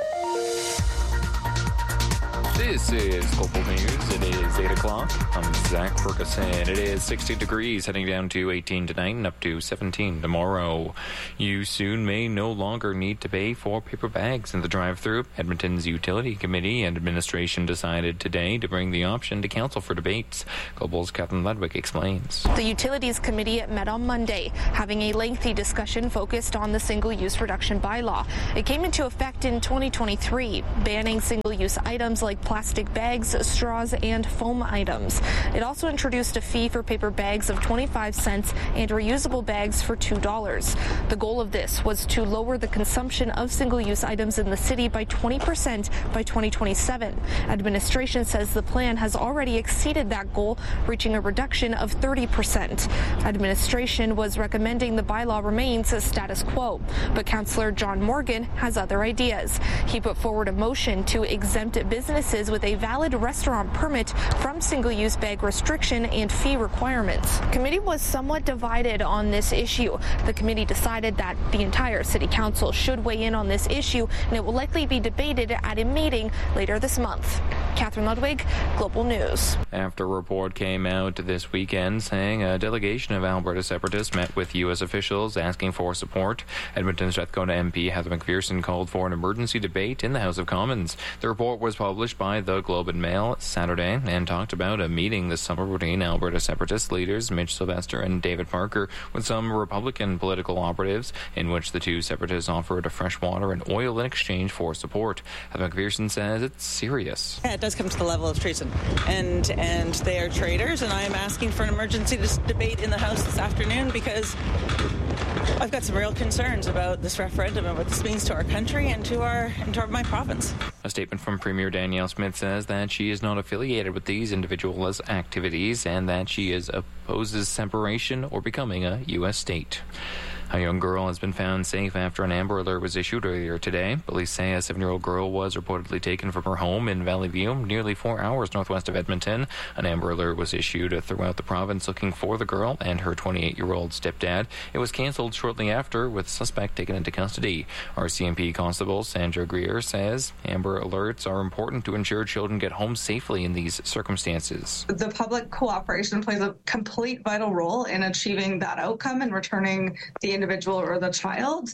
[SPEAKER 8] This is Global News. It is eight o'clock. I'm Zach Ferguson. It is sixty degrees, heading down to eighteen tonight and up to seventeen tomorrow. You soon may no longer need to pay for paper bags in the drive-thru. Edmonton's Utility Committee and Administration decided today to bring the option to council for debates. Global's Catherine Ludwig explains.
[SPEAKER 4] The Utilities Committee met on Monday, having a lengthy discussion focused on the single-use reduction bylaw. It came into effect in twenty twenty-three, banning single-use items like plastic bags, straws, and foam items. It also introduced a fee for paper bags of twenty-five cents and reusable bags for two dollars. The goal of this was to lower the consumption of single-use items in the city by twenty percent by twenty twenty-seven. Administration says the plan has already exceeded that goal, reaching a reduction of thirty percent. Administration was recommending the bylaw remains a status quo, but Councillor John Morgan has other ideas. He put forward a motion to exempt businesses with a valid restaurant permit from single-use bag restriction and fee requirements. Committee was somewhat divided on this issue. The committee decided that the entire city council should weigh in on this issue, and it will likely be debated at a meeting later this month. Catherine Ludwig, Global News.
[SPEAKER 8] After a report came out this weekend saying a delegation of Alberta separatists met with U S officials asking for support, Edmonton Strathcona M P Heather McPherson called for an emergency debate in the House of Commons. The report was published by the Globe and Mail Saturday and talked about a meeting this summer between Alberta separatist leaders Mitch Sylvester and David Parker with some Republican political operatives, in which the two separatists offered fresh water and oil in exchange for support. Heather McPherson says it's serious.
[SPEAKER 23] Yeah, it does come to the level of treason, and and they are traitors, and I am asking for an emergency debate in the House this afternoon because I've got some real concerns about this referendum and what this means to our country and to our and to my province.
[SPEAKER 8] A statement from Premier Danielle Smith says that she is not affiliated with these individuals' activities and that she is opposes separation or becoming a U S state. A young girl has been found safe after an Amber Alert was issued earlier today. Police say a seven-year-old girl was reportedly taken from her home in Valley View, nearly four hours northwest of Edmonton. An Amber Alert was issued throughout the province looking for the girl and her twenty-eight-year-old stepdad. It was cancelled shortly after, with suspect taken into custody. R C M P Constable Sandra Greer says Amber Alerts are important to ensure children get home safely in these circumstances.
[SPEAKER 24] The public cooperation plays a complete vital role in achieving that outcome and returning the individual or the child.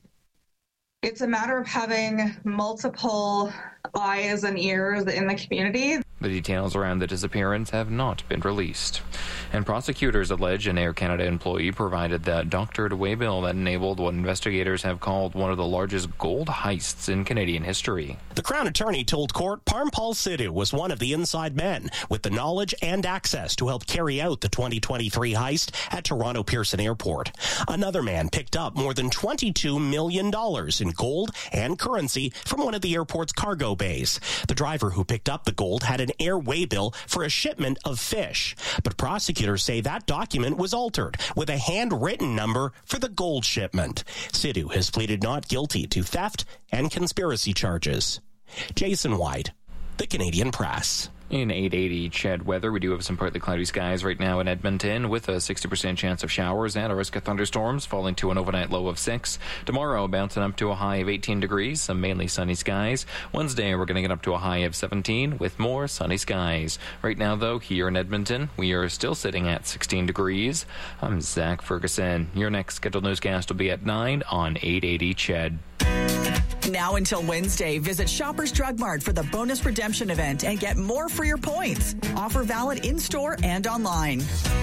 [SPEAKER 24] It's a matter of having multiple eyes and ears in the community.
[SPEAKER 8] The details around the disappearance have not been released. And prosecutors allege an Air Canada employee provided the doctored waybill that enabled what investigators have called one of the largest gold heists in Canadian history.
[SPEAKER 25] The Crown Attorney told court Parmpal Sidhu was one of the inside men with the knowledge and access to help carry out the twenty twenty-three heist at Toronto Pearson Airport. Another man picked up more than twenty-two million dollars in gold and currency from one of the airport's cargo bays. The driver who picked up the gold had an air waybill for a shipment of fish, but prosecutors say that document was altered with a handwritten number for the gold shipment. Sidhu has pleaded not guilty to theft and conspiracy charges. Jason White, The Canadian Press.
[SPEAKER 8] In eight eighty C H E D weather, we do have some partly cloudy skies right now in Edmonton with a sixty percent chance of showers and a risk of thunderstorms falling to an overnight low of six. Tomorrow, bouncing up to a high of eighteen degrees, some mainly sunny skies. Wednesday, we're going to get up to a high of seventeen with more sunny skies. Right now, though, here in Edmonton, we are still sitting at sixteen degrees. I'm Zach Ferguson. Your next scheduled newscast will be at nine on eight eighty C H E D.
[SPEAKER 26] Now until Wednesday, visit Shoppers Drug Mart for the bonus redemption event and get more for your points. Offer valid in-store and online.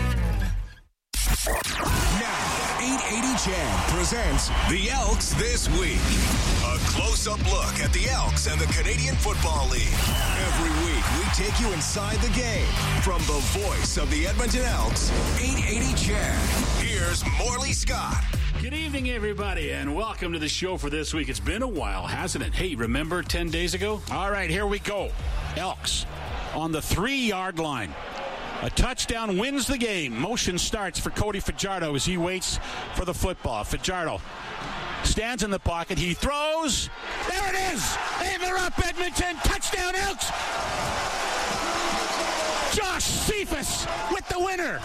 [SPEAKER 10] Now, eight eighty C H E D presents the Elks This Week. A close-up look at the Elks and the Canadian Football League. Every week, we take you inside the game. From the voice of the Edmonton Elks, eight eighty C H E D. Here's Morley Scott.
[SPEAKER 27] Good evening, everybody, and welcome to the show for this week. It's been a while, hasn't it? Hey, remember ten days ago? All right, here we go. Elks on the three-yard line. A touchdown wins the game. Motion starts for Cody Fajardo as he waits for the football. Fajardo stands in the pocket. He throws. There it is. They're up, Edmonton. Touchdown, Elks. Josh Cephas with the winner.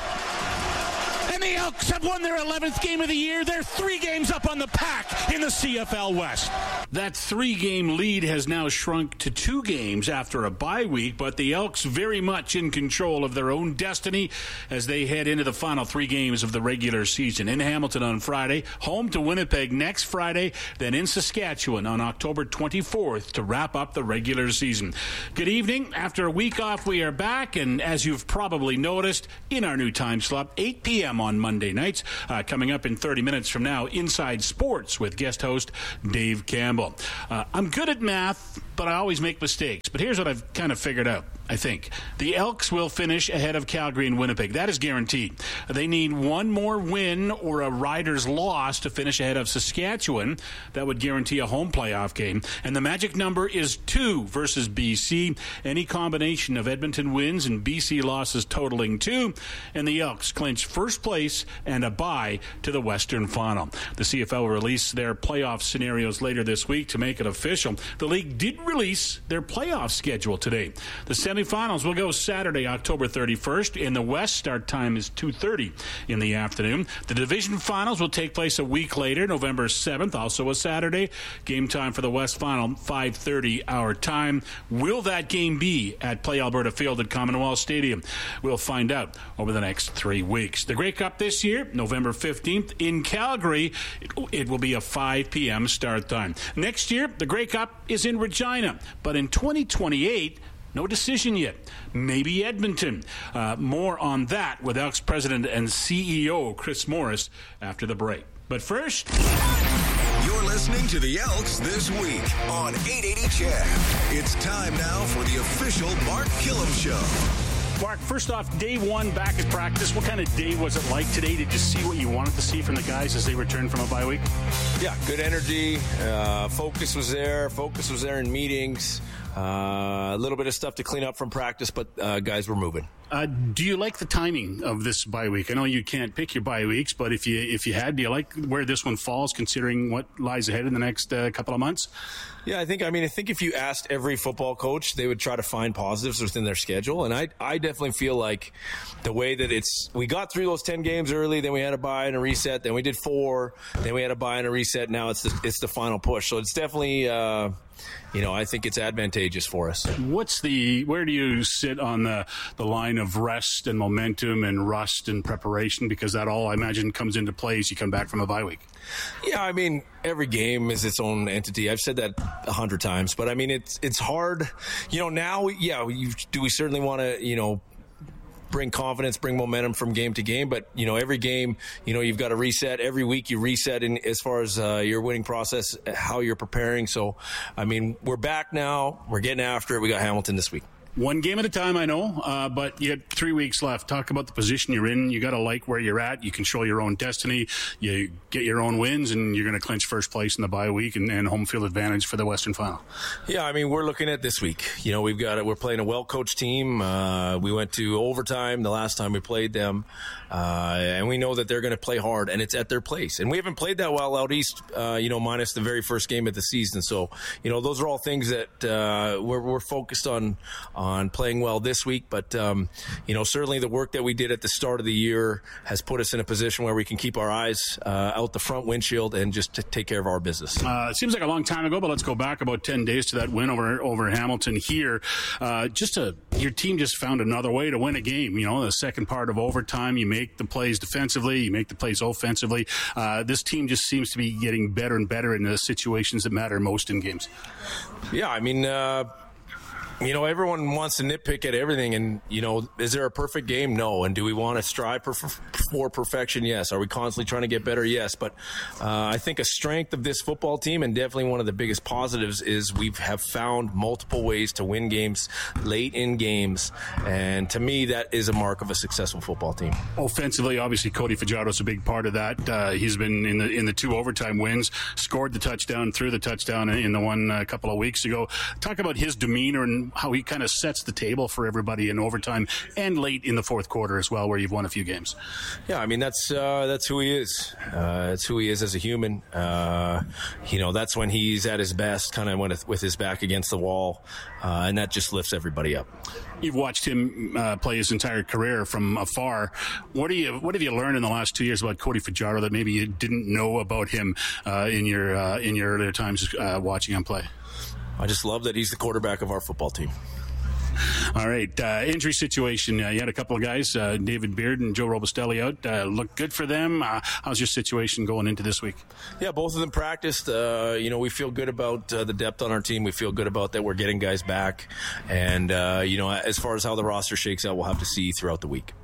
[SPEAKER 27] And the Elks have won their eleventh game of the year. They're three games up on the Pack in the C F L West. That three-game lead has now shrunk to two games after a bye week, but the Elks very much in control of their own destiny as they head into the final three games of the regular season. In Hamilton on Friday, home to Winnipeg next Friday, then in Saskatchewan on October twenty-fourth to wrap up the regular season. Good evening. After a week off, we are back, and as you've probably noticed, in our new time slot, eight p.m. on Monday nights. Uh, coming up in thirty minutes from now, Inside Sports with guest host Dave Campbell. Uh, I'm good at math, but I always make mistakes. But here's what I've kind of figured out, I think. The Elks will finish ahead of Calgary and Winnipeg. That is guaranteed. They need one more win or a Riders loss to finish ahead of Saskatchewan. That would guarantee a home playoff game. And the magic number is two versus B C. Any combination of Edmonton wins and B C losses totaling two, and the Elks clinch first place and a bye to the Western Final. The C F L will release their playoff scenarios later this week to make it official. The league did release their playoff schedule today. The semifinals will go Saturday, October thirty-first. In the West, start time is two thirty in the afternoon. The division finals will take place a week later, November seventh, also a Saturday. Game time for the West Final, five thirty our time. Will that game be at Play Alberta Field at Commonwealth Stadium? We'll find out over the next three weeks. The Grey Cup this year, November fifteenth in Calgary. It will be a five p.m. start time. Next year, the Grey Cup is in Regina, but in twenty twenty-eight, no decision yet. Maybe Edmonton. Uh, more on that with Elks President and C E O Chris Morris after the break. But first,
[SPEAKER 10] you're listening to the Elks This Week on eight eighty C H E D. It's time now for the official Mark Killam Show.
[SPEAKER 27] Mark, first off, day one back at practice. What kind of day was it like today? Did you see what you wanted to see from the guys as they returned from a bye week?
[SPEAKER 7] Yeah, good energy. Uh, focus was there. Focus was there in meetings. Uh, a little bit of stuff to clean up from practice, but uh, guys were moving.
[SPEAKER 27] Uh, do you like the timing of this bye week? I know you can't pick your bye weeks, but if you if you had, do you like where this one falls, considering what lies ahead in the next uh, couple of months?
[SPEAKER 7] Yeah, I think. I mean, I think if you asked every football coach, they would try to find positives within their schedule, and I I definitely feel like the way that it's we got through those ten games early, then we had a bye and a reset, then we did four, then we had a bye and a reset. Now it's the, it's the final push, so it's definitely. Uh, You know, I think it's advantageous for us.
[SPEAKER 27] What's the, where do you sit on the, the line of rest and momentum and rust and preparation? Because that all, I imagine, comes into play as you come back from a bye week.
[SPEAKER 7] Yeah, I mean, every game is its own entity. I've said that a hundred times, but I mean, it's, it's hard. You know, now, yeah, you, do we certainly want to, you know, bring confidence, bring momentum from game to game. But, you know, every game, you know, you've got to reset. Every week you reset in as far as uh, your winning process, how you're preparing. So, I mean, we're back now. We're getting after it. We got Hamilton this week.
[SPEAKER 27] One game at a time, I know, uh, but you had three weeks left. Talk about the position you're in. You got to like where you're at. You control your own destiny. You get your own wins, and you're going to clinch first place in the bye week and, and home field advantage for the Western Final.
[SPEAKER 7] Yeah, I mean, we're looking at this week. You know, we've got it. We're playing a well-coached team. Uh, we went to overtime the last time we played them, uh, and we know that they're going to play hard, and it's at their place. And we haven't played that well out east, uh, you know, minus the very first game of the season. So, you know, those are all things that uh, we're, we're focused on. on playing well this week, but um, you know, certainly the work that we did at the start of the year has put us in a position where we can keep our eyes uh, out the front windshield and just to take care of our business.
[SPEAKER 27] Uh, it seems like a long time ago, but let's go back about ten days to that win over over Hamilton here. Uh, just a, your team just found another way to win a game. You know, the second part of overtime, you make the plays defensively, you make the plays offensively. Uh, this team just seems to be getting better and better in the situations that matter most in games.
[SPEAKER 7] Yeah, I mean, uh, you know, everyone wants to nitpick at everything, and, you know, is there a perfect game? No. And do we want to strive for, for perfection? Yes. Are we constantly trying to get better? Yes. But uh, I think a strength of this football team, and definitely one of the biggest positives, is we have found multiple ways to win games late in games, and to me, that is a mark of a successful football team.
[SPEAKER 27] Offensively, obviously, Cody Fajardo is a big part of that. Uh, he's been in the in the two overtime wins, scored the touchdown, threw the touchdown in the one a couple of weeks ago. Talk about his demeanor and on how he kind of sets the table for everybody in overtime and late in the fourth quarter as well, where you've won a few games.
[SPEAKER 7] Yeah, I mean, that's uh, that's who he is. Uh, that's who he is as a human. Uh, you know, that's when he's at his best, kind of when with his back against the wall, uh, and that just lifts everybody up.
[SPEAKER 27] You've watched him uh, play his entire career from afar. What do you what have you learned in the last two years about Cody Fajardo that maybe you didn't know about him uh, in your uh, in your earlier times uh, watching him play?
[SPEAKER 7] I just love that he's the quarterback of our football team.
[SPEAKER 27] All right, uh, injury situation. Uh, you had a couple of guys, uh, David Beard and Joe Robustelli out. Uh, looked good for them. Uh, how's your situation going into this week?
[SPEAKER 7] Yeah, both of them practiced. Uh, you know, we feel good about uh, the depth on our team. We feel good about that we're getting guys back. And, uh, you know, as far as how the roster shakes out, we'll have to see throughout the week.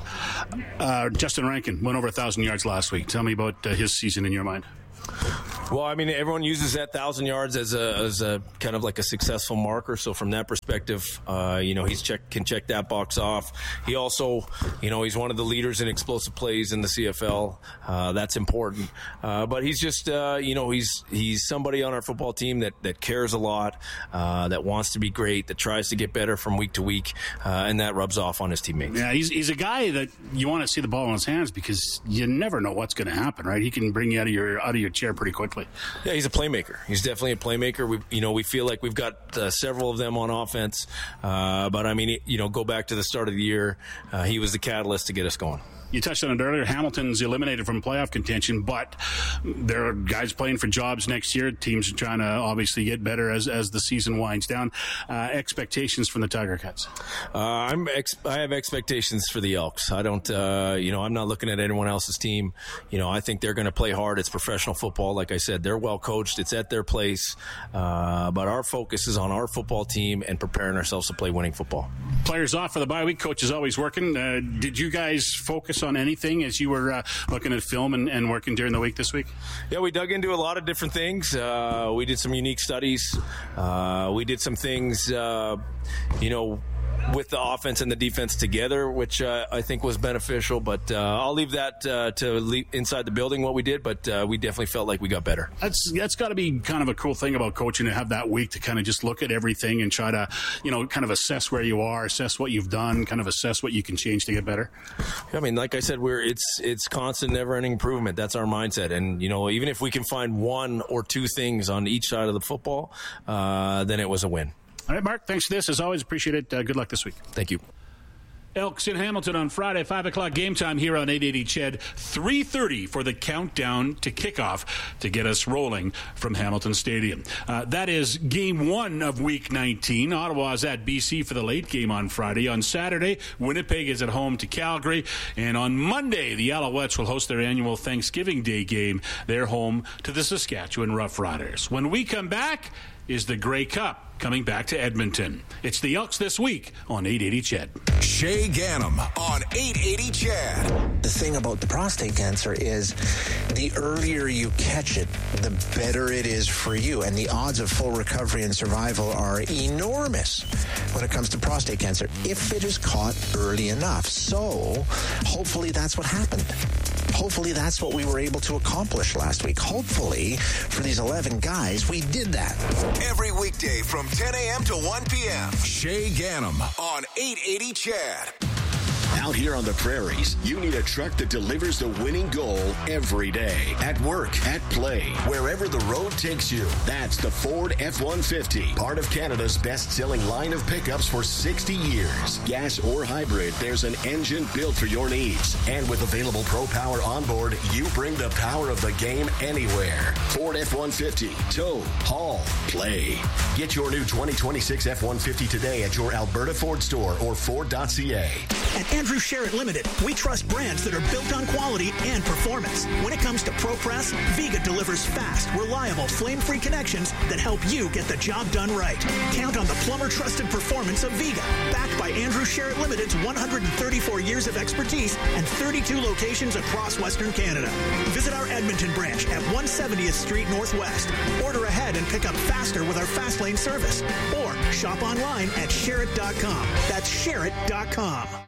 [SPEAKER 27] Uh, Justin Rankin went over one thousand yards last week. Tell me about uh, his season in your mind.
[SPEAKER 7] Well, I mean, everyone uses that thousand yards as a as a kind of like a successful marker. So from that perspective, uh, you know, he's check can check that box off. He also, you know, he's one of the leaders in explosive plays in the C F L. Uh, that's important. Uh, but he's just, uh, you know, he's he's somebody on our football team that that cares a lot, uh, that wants to be great, that tries to get better from week to week, uh, and that rubs off on his teammates.
[SPEAKER 27] Yeah, he's he's a guy that you want to see the ball in his hands because you never know what's going to happen, right? He can bring you out of your out of your chair pretty quickly.
[SPEAKER 7] Yeah, he's a playmaker. He's definitely a playmaker. We, you know, we feel like we've got uh, several of them on offense. Uh, but I mean, you know, go back to the start of the year. Uh, he was the catalyst to get us going.
[SPEAKER 27] You touched on it earlier. Hamilton's eliminated from playoff contention, but there are guys playing for jobs next year. Teams are trying to obviously get better as as the season winds down. Uh, expectations from the Tiger Cats?
[SPEAKER 7] Uh, I'm ex- I have expectations for the Elks. I don't, uh, you know, I'm not looking at anyone else's team. You know, I think they're going to play hard. It's professional football. Like I said, they're well coached. It's at their place. Uh, but our focus is on our football team and preparing ourselves to play winning football.
[SPEAKER 27] Players off for the bye week. Coach is always working. Uh, did you guys focus on anything as you were uh, looking at film and, and working during the week this week?
[SPEAKER 7] Yeah, we dug into a lot of different things. Uh, we did some unique studies. Uh, we did some things, uh, you know, with the offense and the defense together, which uh, I think was beneficial. But uh, I'll leave that uh, to leave inside the building what we did. But uh, we definitely felt like we got better.
[SPEAKER 27] That's that's got to be kind of a cool thing about coaching, to have that week to kind of just look at everything and try to, you know, kind of assess where you are, assess what you've done, kind of assess what you can change to get better.
[SPEAKER 7] I mean, like I said, we're it's it's constant, never-ending improvement. That's our mindset. And, you know, even if we can find one or two things on each side of the football, uh, then it was a win.
[SPEAKER 27] All right, Mark, thanks for this. As always, appreciate it. Uh, good luck this week.
[SPEAKER 7] Thank you.
[SPEAKER 27] Elks in Hamilton on Friday, five o'clock game time here on eight eighty C H E D. three thirty for the countdown to kickoff to get us rolling from Hamilton Stadium. Uh, that is game one of week nineteen. Ottawa's at B C for the late game on Friday. On Saturday, Winnipeg is at home to Calgary. And on Monday, the Alouettes will host their annual Thanksgiving Day game. They're home to the Saskatchewan Roughriders. When we come back, is the Grey Cup coming back to Edmonton. It's the Elks this week on eight eighty C H E D.
[SPEAKER 10] Shay Ganem on eight eighty C H E D.
[SPEAKER 11] The thing about the prostate cancer is the earlier you catch it, the better it is for you. And the odds of full recovery and survival are enormous when it comes to prostate cancer, if it is caught early enough. So hopefully that's what happened. Hopefully that's what we were able to accomplish last week. Hopefully for these eleven guys, we did that.
[SPEAKER 10] Every weekday from ten a.m. to one p.m. Shay Ganem on eight eighty C H E D.
[SPEAKER 12] Out here on the prairies, you need a truck that delivers the winning goal every day. At work, at play, wherever the road takes you. That's the Ford F one fifty, part of Canada's best-selling line of pickups for sixty years. Gas or hybrid, there's an engine built for your needs. And with available Pro Power onboard, you bring the power of the game anywhere. Ford F one fifty, tow, haul, play. Get your new twenty twenty-six F one fifty today at your Alberta Ford store or Ford dot c a.
[SPEAKER 13] At Andrew Sherritt Limited, we trust brands that are built on quality and performance. When it comes to ProPress, Viga delivers fast, reliable, flame-free connections that help you get the job done right. Count on the plumber-trusted performance of Viga, backed by Andrew Sherritt Limited's one hundred thirty-four years of expertise and thirty-two locations across Western Canada. Visit our Edmonton branch at one seventieth Street Northwest. Order ahead and pick up faster with our Fast Lane service. Or shop online at Sherritt dot com. That's Sherritt dot com.
[SPEAKER 14] Make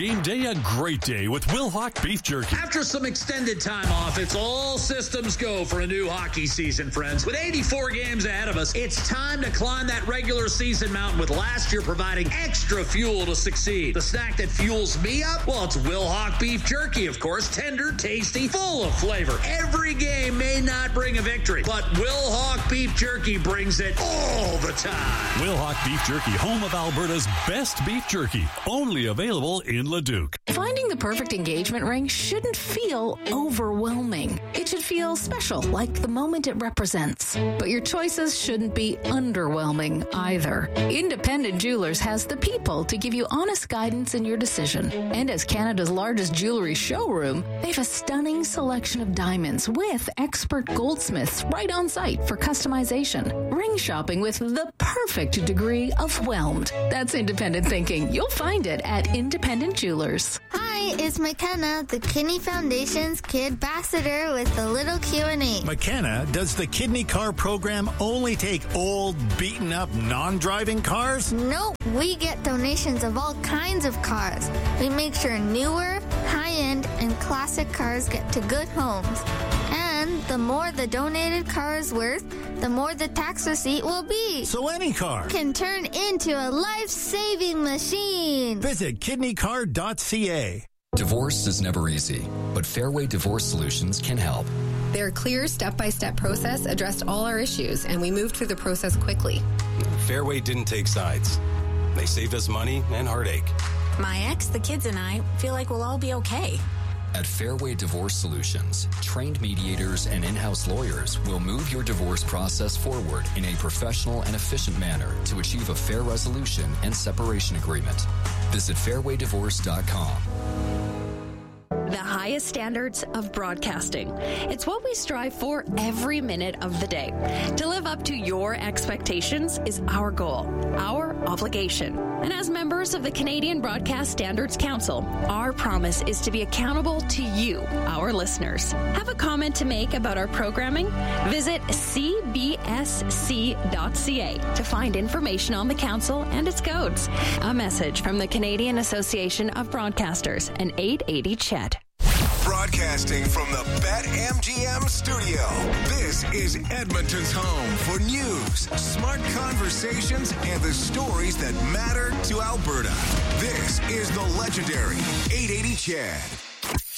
[SPEAKER 1] game day a great day with Wilhauk Beef Jerky.
[SPEAKER 3] After some extended time off, it's all systems go for a new hockey season, friends. With eighty-four games ahead of us, it's time to climb that regular season mountain with last year providing extra fuel to succeed. The snack that fuels me up? Well, it's Wilhauk Beef Jerky, of course. Tender, tasty, full of flavor. Every game may not bring a victory, but Wilhauk Beef Jerky brings it all the time.
[SPEAKER 1] Wilhauk Beef Jerky, home of Alberta's best beef jerky. Only available in Leduc.
[SPEAKER 9] Finding the perfect engagement ring shouldn't feel overwhelming. It should feel special, like the moment it represents. But your choices shouldn't be underwhelming either. Independent Jewelers has the people to give you honest guidance in your decision. And as Canada's largest jewelry showroom, they have a stunning selection of diamonds with expert goldsmiths right on site for customization. Ring shopping with the perfect degree of whelmed. That's independent thinking. You'll find it at Independent Jewelers.
[SPEAKER 14] Hi, it's McKenna, the Kidney Foundation's Kid Ambassador with a little Q and A.
[SPEAKER 15] McKenna, does the Kidney Car program only take old, beaten up, non-driving cars?
[SPEAKER 14] Nope. We get donations of all kinds of cars. We make sure newer, high-end, and classic cars get to good homes. And the more the donated car is worth, the more the tax receipt will be.
[SPEAKER 15] So any car
[SPEAKER 14] can turn into a life-saving machine.
[SPEAKER 15] Visit kidney car dot c a.
[SPEAKER 16] Divorce is never easy, but Fairway Divorce Solutions can help.
[SPEAKER 17] Their clear step-by-step process addressed all our issues, and we moved through the process quickly.
[SPEAKER 28] Fairway didn't take sides. They saved us money and heartache.
[SPEAKER 29] My ex, the kids, and I feel like we'll all be okay.
[SPEAKER 16] At Fairway Divorce Solutions, trained mediators and in-house lawyers will move your divorce process forward in a professional and efficient manner to achieve a fair resolution and separation agreement. Visit fairway divorce dot com.
[SPEAKER 30] The highest standards of broadcasting. It's what we strive for every minute of the day. To live up to your expectations is our goal, our obligation. And as members of the Canadian Broadcast Standards Council, our promise is to be accountable to you, our listeners. Have a comment to make about our programming? Visit c b s c dot c a to find information on the council and its codes. A message from the Canadian Association of Broadcasters and eight eighty C H E D.
[SPEAKER 10] Broadcasting from the BetMGM studio, this is Edmonton's home for news, smart conversations, and the stories that matter to Alberta. This is the legendary eight eighty C H E D.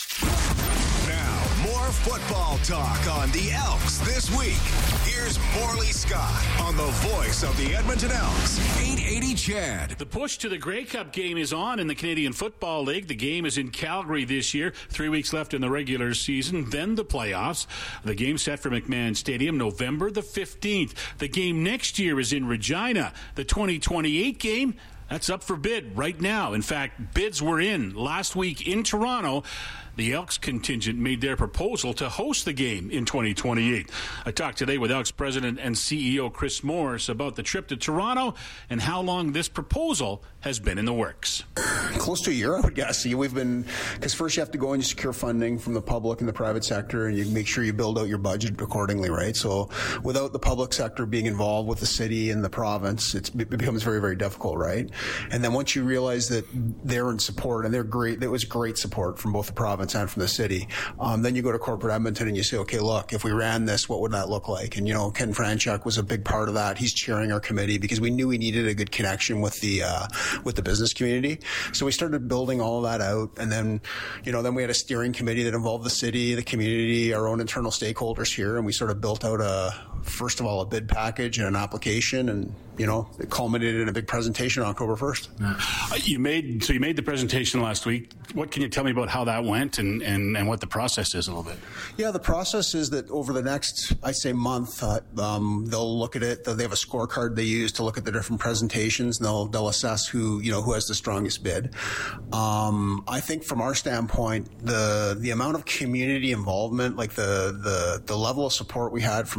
[SPEAKER 10] Now, more football talk on the Elks this week. Here's Morley Scott on the voice of the Edmonton Elks, eight eighty C H E D.
[SPEAKER 27] The push to the Grey Cup game is on in the Canadian Football League. The game is in Calgary this year. Three weeks left in the regular season, then the playoffs. The game set for McMahon Stadium November the fifteenth. The game next year is in Regina. The twenty twenty-eight game, that's up for bid right now. In fact, bids were in last week in Toronto. The Elks contingent made their proposal to host the game in twenty twenty-eight. I talked today with Elks president and C E O Chris Morris about the trip to Toronto and how long this proposal has been in the works.
[SPEAKER 31] Close to a year, I would guess. We've been, because first you have to go and secure funding from the public and the private sector, and you make sure you build out your budget accordingly, right? So without the public sector being involved with the city and the province, it's, it becomes very, very difficult, right? And then once you realize that they're in support, and they're great, there was great support from both the province and from the city, um, then you go to corporate Edmonton and you say, okay, look, if we ran this, what would that look like? And, you know, Ken Franchuk was a big part of that. He's chairing our committee because we knew we needed a good connection with the, uh, with the business community. So we started building all of that out. And then, you know, then we had a steering committee that involved the city, the community, our own internal stakeholders here. And we sort of built out a, first of all, a bid package and an application. And, you know, it culminated in a big presentation on October first.
[SPEAKER 27] Uh, you made, so you made the presentation last week. What can you tell me about how that went and, and, and what the process is a little bit?
[SPEAKER 31] Yeah, the process is that over the next, I'd say, month, uh, um, they'll look at it. They have a scorecard they use to look at the different presentations, and they'll, they'll assess who, you know, who has the strongest bid. Um, I think from our standpoint, the, the amount of community involvement, like the, the, the level of support we had from, like I said,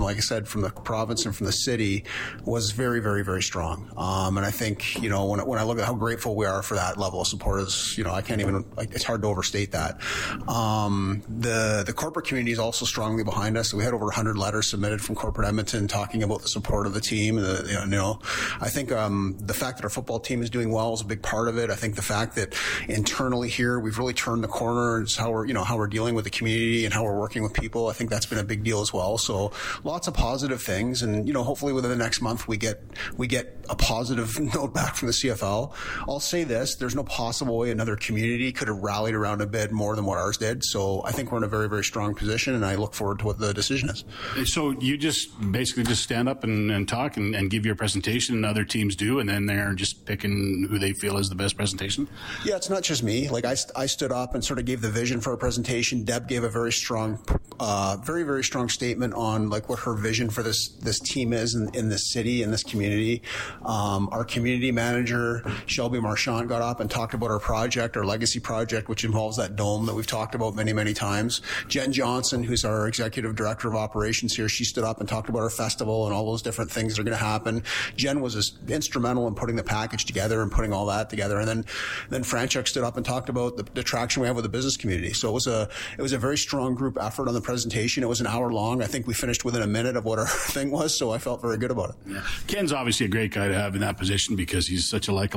[SPEAKER 31] from the province and from the city was very, very, very strong. Um, and I think, you know, when, when I look at how grateful we are for that level of support, is, you know, I can't even, like, it's hard to overstate that. Um, the, the corporate community is also strongly behind us. So we had over one hundred letters submitted from corporate Edmonton talking about the support of the team. And the, you know, I think um, the fact that our football team is doing well is a big part of it. I think the fact that internally here we've really turned the corner. It's how we're, you know, how we're dealing with the community and how we're working with people. I think that's been a big deal as well. So lots of positive things, and you know, hopefully within the next month we get we get a positive note back from the C F L. I'll say this: there's no possible way another community could have rallied around a bid more than what ours did. So I think we're in a very, very strong position, and I look forward to what the decision is.
[SPEAKER 27] So you just basically just stand up and, and talk and, and give your presentation, and other teams do, and then they're just picking who they feel is the best presentation?
[SPEAKER 31] Yeah, it's not just me. Like I, I stood up and sort of gave the vision for our presentation. Deb gave a very strong, uh, very, very strong statement on like what her vision for this this team is in, in this city, in this community. Um, our community manager, Shelby Marchant, got up and talked about our project, our legacy project, which involves that dome that we've talked about many, many times. Jen Johnson, who's our executive director of operations here, she stood up and talked about our festival and all those different things that are going to happen. Jen was just instrumental in putting the package together and putting all that together. And then, then Franchuk stood up and talked about the, the traction we have with the business community. So it was a, it was a very strong group effort on the presentation. It was an hour long. I think we finished within a minute of what our thing was. So I felt very good about it.
[SPEAKER 27] Yeah. Ken's obviously a great guy to have in that position because he's such a likable